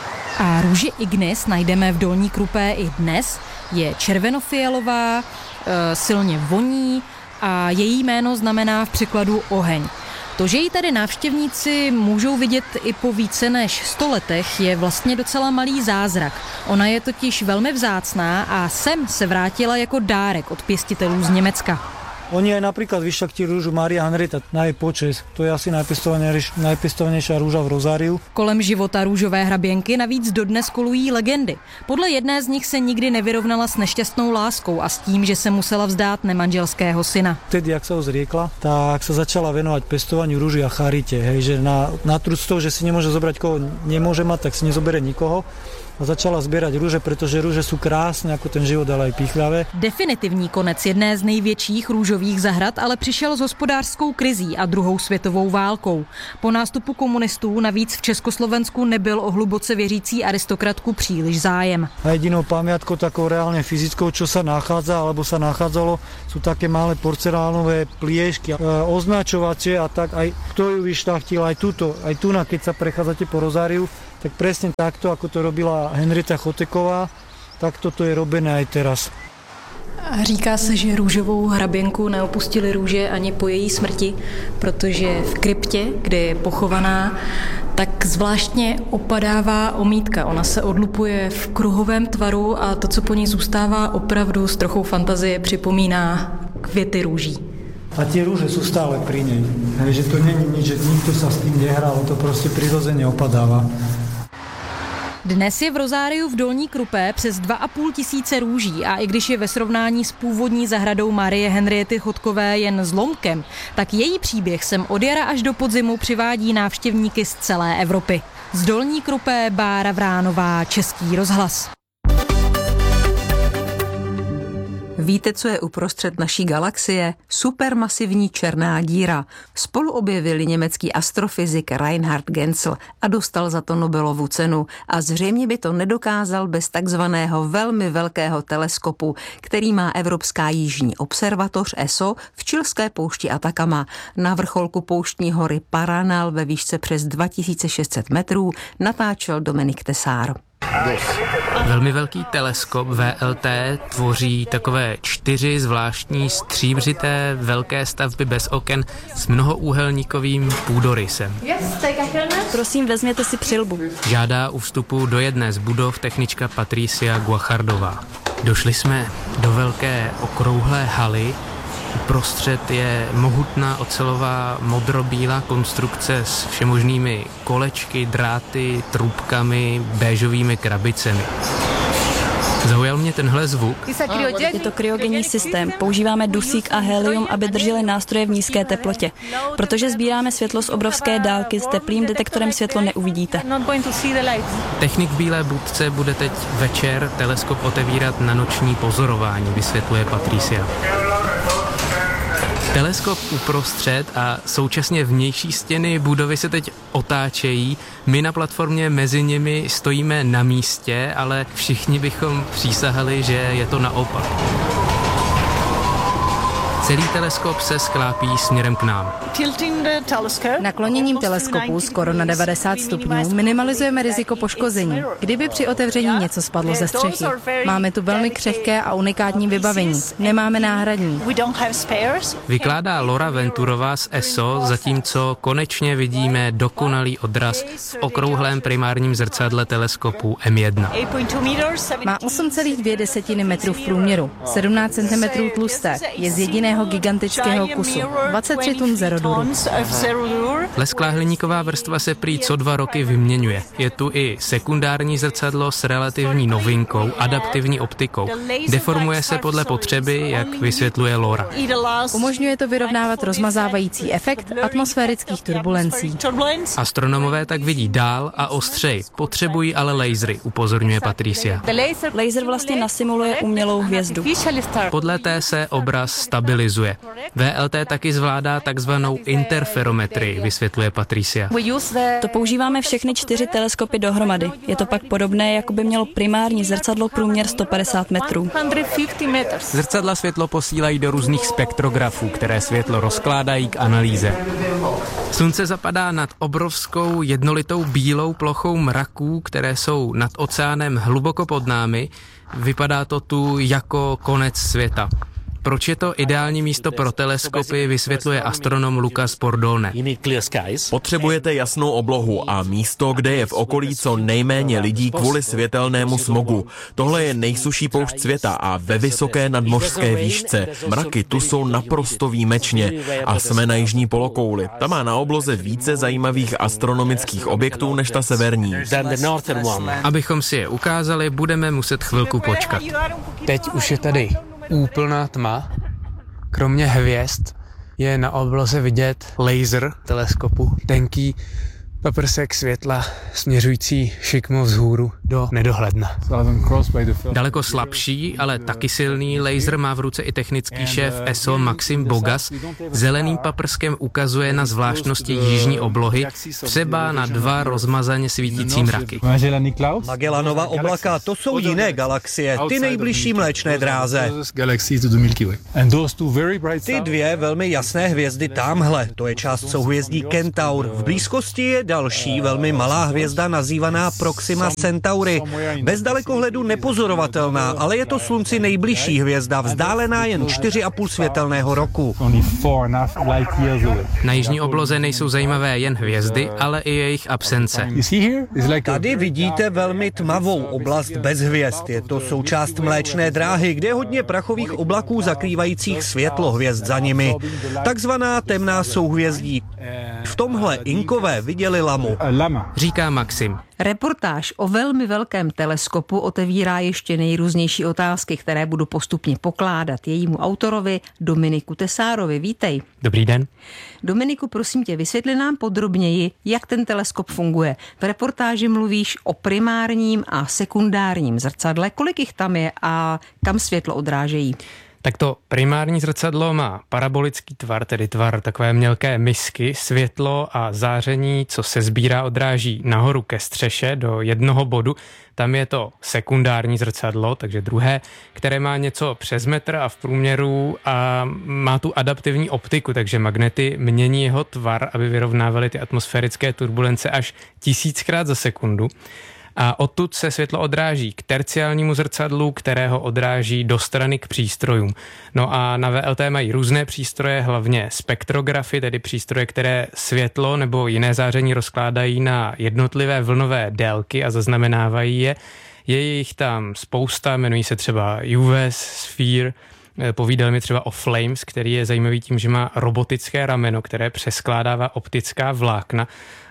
A růži Ignis najdeme v Dolní Krupé i dnes. Je červenofialová, e, silně voní a její jméno znamená v překladu oheň. To, že ji tady návštěvníci můžou vidět i po více než sto letech, je vlastně docela malý zázrak. Ona je totiž velmi vzácná a sem se vrátila jako dárek od pěstitelů z Německa. Oni aj napríklad vyšľachtili rúžu Mária Henrieta na jej počesť. To je asi najpěstovanější rúža v rozáriu. Kolem života růžové hraběnky navíc dodnes kolují legendy. Podle jedné z nich se nikdy nevyrovnala s nešťastnou láskou a s tím, že se musela vzdát nemanželského syna. Vtedy, jak sa ho zriekla, tak sa začala venovať pestovaniu rúží a charite. Hej, že na, na trud z toho, že si nemôže zobrať koho nemôže mať, tak si nezobere nikoho. A začala sbírať rúže, protože rúže sú krásne, ako ten život, ale aj pýchľavé. Definitivní konec jedné z největších růžových zahrad ale přišel s hospodářskou krizí a druhou světovou válkou. Po nástupu komunistů navíc v Československu nebyl o hluboce věřící aristokratku příliš zájem. A jedinou pamiatkou takou reálne fyzickou, čo sa nachádza, alebo sa nachádzalo, sú také malé porcelánové pliešky, označovacie a tak aj kto ju vyšľachtil, aj túto, aj tu, keď sa prechádzate po rozáriu, tak presne takto, ako to robila Henrieta Choteková, tak toto je robené aj teraz. A říká se, že růžovou hraběnku neopustili růže ani po její smrti, protože v kryptě, kde je pochovaná, tak zvláštně opadává omítka. Ona se odlupuje v kruhovém tvaru a to, co po ní zůstává, opravdu s trochou fantazie připomíná květy růží. A tie rúže sú stále pri nej. Hej, že to není nič, že nikto sa s tým nehral, to proste prirodzene opadáva. Dnes je v rozáriu v Dolní Krupé přes dva a půl tisíce růží a i když je ve srovnání s původní zahradou Márie Henriety Chodkové jen zlomkem, tak její příběh sem od jara až do podzimu přivádí návštěvníky z celé Evropy. Z Dolní Krupé Bára Vránová, Český rozhlas. Víte, co je uprostřed naší galaxie? Supermasivní černá díra. Spolu objevili německý astrofyzik Reinhard Genzel a dostal za to Nobelovu cenu. A zřejmě by to nedokázal bez takzvaného velmi velkého teleskopu, který má Evropská jižní observatoř E S O v chilské poušti Atacama. Na vrcholku pouštní hory Paranal ve výšce přes dva tisíce šest set metrů natáčel Dominik Tesár. Velmi velký teleskop V L T tvoří takové čtyři zvláštní stříbřité velké stavby bez oken s mnohoúhelníkovým půdorysem. Prosím, vezměte si přilbu. Žádá u vstupu do jedné z budov technička Patricia Guachardová. Došli jsme do velké okrouhlé haly. Uprostřed je mohutná ocelová modrobílá konstrukce s všemožnými kolečky, dráty, trubkami, béžovými krabicemi. Zaujal mě tenhle zvuk. Je to kryogenní systém. Používáme dusík a helium, aby drželi nástroje v nízké teplotě. Protože sbíráme světlo z obrovské dálky, s teplým detektorem světlo neuvidíte. Technik v bílé budce bude teď večer teleskop otevírat na noční pozorování, vysvětluje Patricia. Teleskop uprostřed a současně vnější stěny budovy se teď otáčejí. My na platformě mezi nimi stojíme na místě, ale všichni bychom přísahali, že je to naopak. Celý teleskop se sklápí směrem k nám. Nakloněním teleskopu skoro na devadesát stupňů minimalizujeme riziko poškození, kdyby při otevření něco spadlo ze střechy. Máme tu velmi křehké a unikátní vybavení. Nemáme náhradní. Vykládá Laura Venturová z E S O, zatímco konečně vidíme dokonalý odraz v okrouhlém primárním zrcadle teleskopu M jedna. Má osm celá dvě desetiny metru v průměru, sedmnáct centimetrů tlusté, je z jediného gigantického kusu, dvacet tři tun zeroduru. Lesklá hliníková vrstva se prý co dva roky vyměňuje. Je tu i sekundární zrcadlo s relativní novinkou, adaptivní optikou. Deformuje se podle potřeby, jak vysvětluje Laura. Umožňuje to vyrovnávat rozmazávající efekt atmosférických turbulencí. Astronomové tak vidí dál a ostřej, potřebují ale lasery, upozorňuje Patricia. Laser vlastně nasimuluje umělou hvězdu. Podle té se obraz stabilizuje. V L T taky zvládá takzvanou interferometrii, vysvětluje Patricia. To používáme všechny čtyři teleskopy dohromady. Je to pak podobné, jako by mělo primární zrcadlo průměr sto padesát metrů. Zrcadla světlo posílají do různých spektrografů, které světlo rozkládají k analýze. Slunce zapadá nad obrovskou jednolitou bílou plochou mraků, které jsou nad oceánem hluboko pod námi. Vypadá to tu jako konec světa. Proč je to ideální místo pro teleskopy, vysvětluje astronom Lucas Bordone. Potřebujete jasnou oblohu a místo, kde je v okolí co nejméně lidí kvůli světelnému smogu. Tohle je nejsušší poušť světa a ve vysoké nadmořské výšce. Mraky tu jsou naprosto výjimečně a jsme na jižní polokouli. Ta má na obloze více zajímavých astronomických objektů než ta severní. Abychom si je ukázali, budeme muset chvilku počkat. Teď už je tady úplná tma. Kromě hvězd je na obloze vidět laser teleskopu, tenký paprsek světla směřující šikmo vzhůru do nedohledna. Daleko slabší, ale taky silný laser má v ruce i technický šéf E S O Maxim Bogas. Zeleným paprskem ukazuje na zvláštnosti jižní oblohy, třeba na dva rozmazaně svítící mraky. Magellanova oblaka, to jsou jiné galaxie, ty nejbližší Mléčné dráze. Ty dvě velmi jasné hvězdy tamhle, to je část souhvězdí Kentaur. V blízkosti je další velmi malá hvězda nazývaná Proxima Centauri. Bez dalekohledu nepozorovatelná, ale je to Slunci nejbližší hvězda, vzdálená jen čtyři a půl světelného roku. Na jižní obloze nejsou zajímavé jen hvězdy, ale i jejich absence. Tady vidíte velmi tmavou oblast bez hvězd. Je to součást Mléčné dráhy, kde je hodně prachových oblaků zakrývajících světlo hvězd za nimi. Takzvaná temná souhvězdí. V tomhle Inkové viděli lamu. Říká Maxim. Reportáž o velmi velkém teleskopu otevírá ještě nejrůznější otázky, které budu postupně pokládat jejímu autorovi Dominiku Tesárovi. Vítej. Dobrý den. Dominiku, prosím tě, vysvětli nám podrobněji, jak ten teleskop funguje. V reportáži mluvíš o primárním a sekundárním zrcadle. Kolik jich tam je a kam světlo odrážejí? Tak to primární zrcadlo má parabolický tvar, tedy tvar takové mělké misky, světlo a záření, co se sbírá, odráží nahoru ke střeše do jednoho bodu. Tam je to sekundární zrcadlo, takže druhé, které má něco přes metr a v průměru a má tu adaptivní optiku, takže magnety mění jeho tvar, aby vyrovnávaly ty atmosférické turbulence až tisíckrát za sekundu. A odtud se světlo odráží k terciálnímu zrcadlu, kterého odráží do strany k přístrojům. No a na V L T mají různé přístroje, hlavně spektrografy, tedy přístroje, které světlo nebo jiné záření rozkládají na jednotlivé vlnové délky a zaznamenávají je. Je jich tam spousta, jmenují se třeba U V S, Sphere. Povídal mi třeba o Flames, který je zajímavý tím, že má robotické rameno, které přeskládává optická vlákna,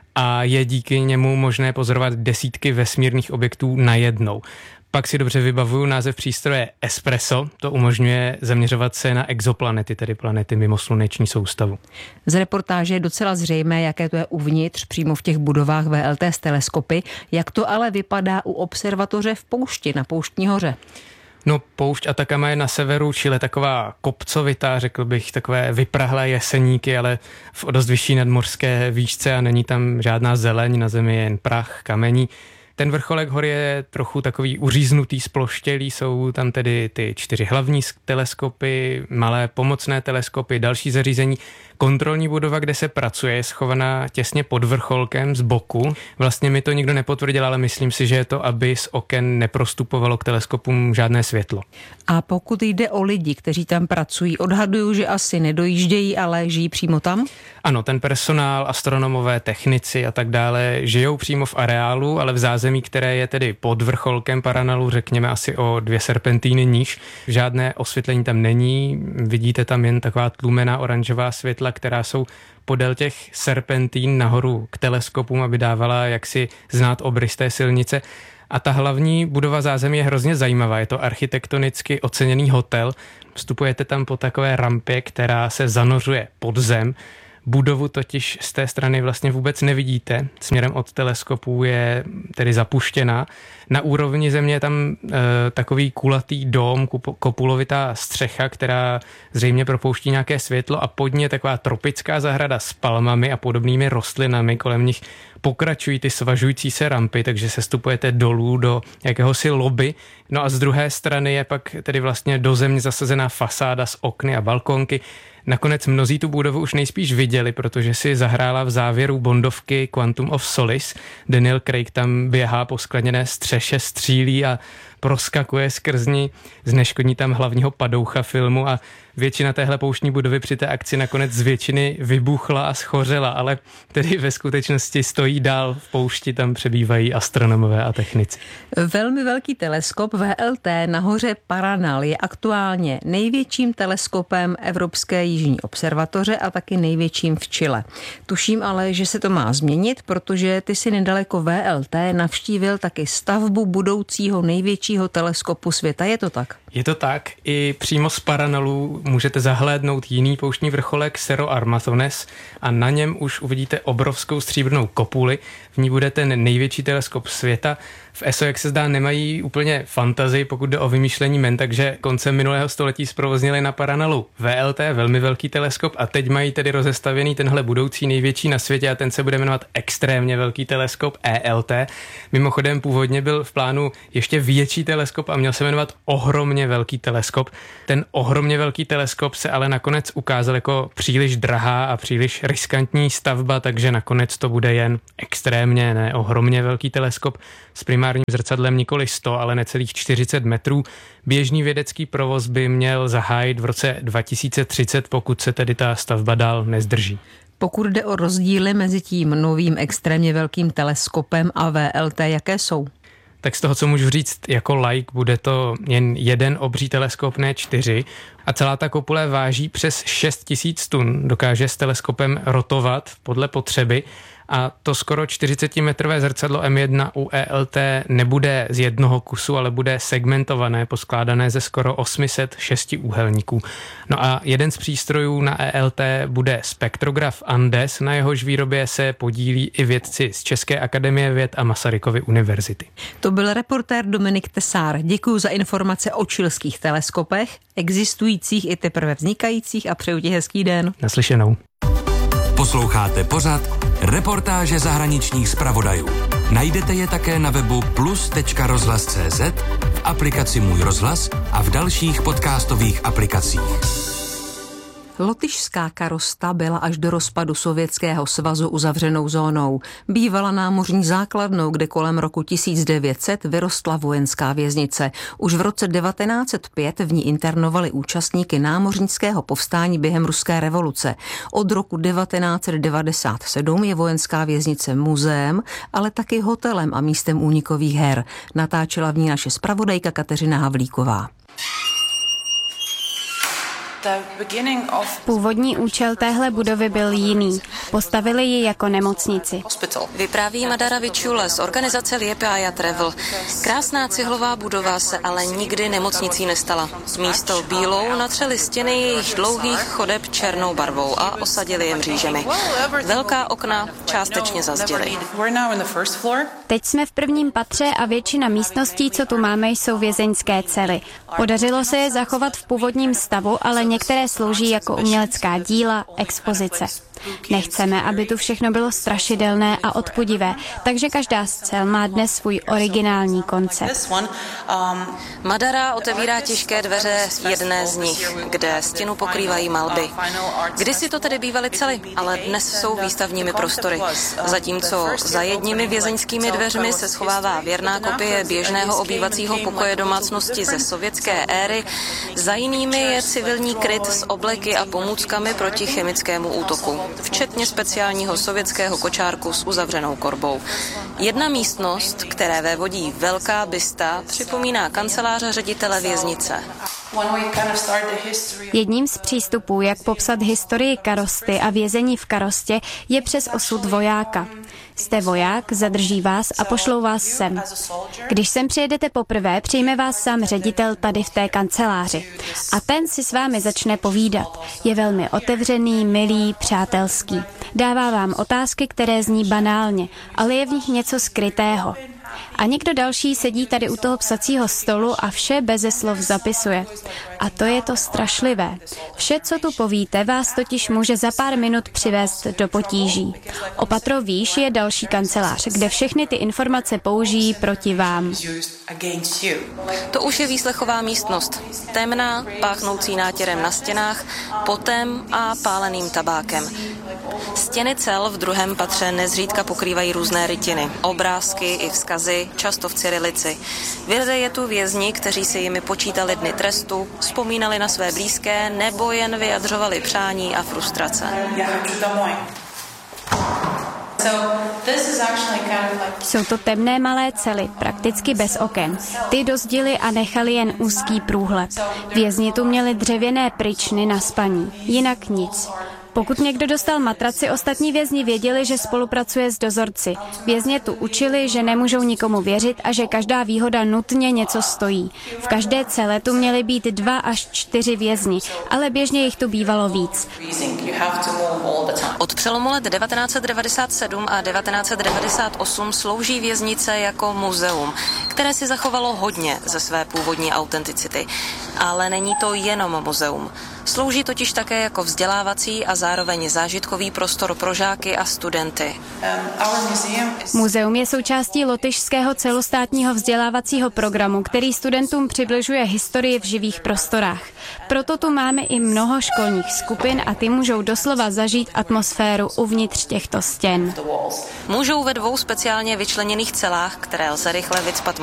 a je díky němu možné pozorovat desítky vesmírných objektů najednou. Pak si dobře vybavuju název přístroje Espresso, to umožňuje zaměřovat se na exoplanety, tedy planety mimo sluneční soustavu. Z reportáže je docela zřejmé, jaké to je uvnitř, přímo v těch budovách V L T s teleskopy. Jak to ale vypadá u observatoře v poušti, na Pouštní hoře? No, poušť Atacama je na severu Chile taková kopcovitá, řekl bych, takové vyprahlé jeseníky, ale v dost vyšší nadmořské výšce a není tam žádná zeleň, na zemi je jen prach, kamení. Ten vrcholek hory je trochu takový uříznutý, sploštělý, jsou tam tedy ty čtyři hlavní teleskopy, malé pomocné teleskopy, další zařízení. Kontrolní budova, kde se pracuje, je schovaná těsně pod vrcholkem z boku. Vlastně mi to nikdo nepotvrdil, ale myslím si, že je to, aby z oken neprostupovalo k teleskopům žádné světlo. A pokud jde o lidi, kteří tam pracují, odhaduju, že asi nedojíždějí, ale žijí přímo tam? Ano, ten personál, astronomové, technici a tak dále žijou přímo v areálu, ale v zázemí, které je tedy pod vrcholkem Paranalu, řekněme asi o dvě serpentíny níž. Žádné osvětlení tam není, vidíte tam jen taková tlumená oranžová světla, která jsou podél těch serpentín nahoru k teleskopům, aby dávala jaksi znát obrys té silnice. A ta hlavní budova zázemí je hrozně zajímavá. Je to architektonicky oceněný hotel. Vstupujete tam po takové rampě, která se zanořuje pod zem. Budovu totiž z té strany vlastně vůbec nevidíte. Směrem od teleskopů je tedy zapuštěná. Na úrovni země je tam e, takový kulatý dóm, kopulovitá střecha, která zřejmě propouští nějaké světlo a pod ní je taková tropická zahrada s palmami a podobnými rostlinami. Kolem nich pokračují ty svažující se rampy, takže se stupujete dolů do jakéhosi lobby. No a z druhé strany je pak tedy vlastně do země zasazená fasáda s okny a balkonky. Nakonec mnozí tu budovu už nejspíš viděli, protože si zahrála v závěru bondovky Quantum of Solace. Daniel Craig tam běhá po skleněné střeše, střílí a proskakuje skrz ní, zneškodní tam hlavního padoucha filmu a většina téhle pouštní budovy při té akci nakonec z většiny vybuchla a schořela, ale tedy ve skutečnosti stojí dál v poušti, tam přebývají astronomové a technici. Velmi velký teleskop V L T na hoře Paranal je aktuálně největším teleskopem Evropské jižní observatoře a taky největším v Chile. Tuším ale, že se to má změnit, protože ty si nedaleko V L T navštívil taky stavbu budoucího největšího teleskopu světa. Je to tak? Je to tak. I přímo z Paranalu můžete zahlédnout jiný pouštní vrcholek Cerro Armatones a na něm už uvidíte obrovskou stříbrnou kopuli. V ní bude ten největší teleskop světa. V E S O, jak se zdá, nemají úplně fantazii, pokud jde o vymýšlení men, takže koncem minulého století zprovoznili na Paranalu V L T, velmi velký teleskop, a teď mají tedy rozestavěný tenhle budoucí největší na světě a ten se bude jmenovat extrémně velký teleskop E L T. Mimochodem původně byl v plánu ještě větší teleskop a měl se jmenovat ohromně velký teleskop. Ten ohromně velký teleskop se ale nakonec ukázal jako příliš drahá a příliš riskantní stavba, takže nakonec to bude jen extrémně, ne ohromně velký teleskop s primárním zrcadlem nikoli sto, ale necelých čtyřicet metrů. Běžný vědecký provoz by měl zahájit v roce dva tisíce třicet, pokud se tedy ta stavba dál nezdrží. Pokud jde o rozdíly mezi tím novým extrémně velkým teleskopem a V L T, jaké jsou? Tak z toho, co můžu říct jako laik, bude to jen jeden obří teleskop, ne čtyři. A celá ta kopule váží přes šest tisíc tun. Dokáže s teleskopem rotovat podle potřeby. A to skoro čtyřicetimetrové zrcadlo M jedna u E L T nebude z jednoho kusu, ale bude segmentované, poskládané ze skoro osm set šesti úhelníků. No a jeden z přístrojů na E L T bude spektrograf Andes, na jehož výrobě se podílí i vědci z České akademie věd a Masarykovy univerzity. To byl reportér Dominik Tesár. Děkuji za informace o chilských teleskopech, existujících i teprve vznikajících, a přeju ti hezký den. Naslyšenou. Posloucháte pořad Reportáže zahraničních zpravodajů. Najdete je také na webu plus tečka rozhlas tečka cé zet, v aplikaci Můj rozhlas a v dalších podcastových aplikacích. Lotyšská Karosta byla až do rozpadu Sovětského svazu uzavřenou zónou. Bývala námořní základnou, kde kolem roku tisíc devět set vyrostla vojenská věznice. Už v roce devatenáct set pět v ní internovali účastníky námořnického povstání během ruské revoluce. Od roku devatenáct set devadesát sedm je vojenská věznice muzeem, ale taky hotelem a místem únikových her. Natáčela v ní naše zpravodajka Kateřina Havlíková. Původní účel téhle budovy byl jiný. Postavili ji jako nemocnici. Vypráví Madara Vičule z organizace Liepaja Travel. Krásná cihlová budova se ale nikdy nemocnicí nestala. Místo bílou natřeli stěny jejich dlouhých chodeb černou barvou a osadili je mřížemi. Velká okna částečně zazděly. Teď jsme v prvním patře a většina místností, co tu máme, jsou vězeňské cely. Podařilo se je zachovat v původním stavu, ale některé slouží jako umělecká díla, expozice. Nechceme, aby tu všechno bylo strašidelné a odpudivé, takže každá z cel má dnes svůj originální koncept. Madara otevírá těžké dveře jedné z nich, kde stěnu pokrývají malby. Kdysi to tedy bývaly cely, ale dnes jsou výstavními prostory. Zatímco za jedními vězeňskými dveřmi se schovává věrná kopie běžného obývacího pokoje domácnosti ze sovětské éry, za jinými je civilní kryt s obleky a pomůckami proti chemickému útoku, včetně speciálního sovětského kočárku s uzavřenou korbou. Jedna místnost, které vévodí velká bysta, připomíná kanceláře ředitele věznice. Jedním z přístupů, jak popsat historii Karosty a vězení v Karostě, je přes osud vojáka. Jste voják, zadrží vás a pošlou vás sem. Když sem přijedete poprvé, přijme vás sám ředitel tady v té kanceláři. A ten si s vámi začne povídat. Je velmi otevřený, milý, přátelský. Dává vám otázky, které zní banálně, ale je v nich něco skrytého. A někdo další sedí tady u toho psacího stolu a vše beze slov zapisuje. A to je to strašlivé. Vše, co tu povíte, vás totiž může za pár minut přivést do potíží. O patro výš je další kancelář, kde všechny ty informace použijí proti vám. To už je výslechová místnost. Temná, páchnoucí nátěrem na stěnách, potem a páleným tabákem. Stěny cel v druhém patře nezřídka pokrývají různé rytiny, obrázky i vzkazy, často v cyrilici. Vyhledají je tu vězni, kteří si jimi počítali dny trestu, vzpomínali na své blízké nebo jen vyjadřovali přání a frustrace. Jsou to temné malé cely, prakticky bez oken. Ty dozdili a nechali jen úzký průhled. Vězni tu měli dřevěné pryčny na spaní, jinak nic. Pokud někdo dostal matraci, ostatní vězni věděli, že spolupracuje s dozorci. Vězně tu učili, že nemůžou nikomu věřit a že každá výhoda nutně něco stojí. V každé cele tu měly být dva až čtyři vězni, ale běžně jich tu bývalo víc. Od přelomu let devatenáct set devadesát sedm a devatenáct set devadesát osm slouží věznice jako muzeum, které si zachovalo hodně ze své původní autenticity. Ale není to jenom muzeum. Slouží totiž také jako vzdělávací a zároveň zážitkový prostor pro žáky a studenty. Muzeum je součástí lotyšského celostátního vzdělávacího programu, který studentům přibližuje historii v živých prostorách. Proto tu máme i mnoho školních skupin a ty můžou doslova zažít atmosféru uvnitř těchto stěn. Můžou ve dvou speciálně vyčleněných celách, které lze rychle vycpat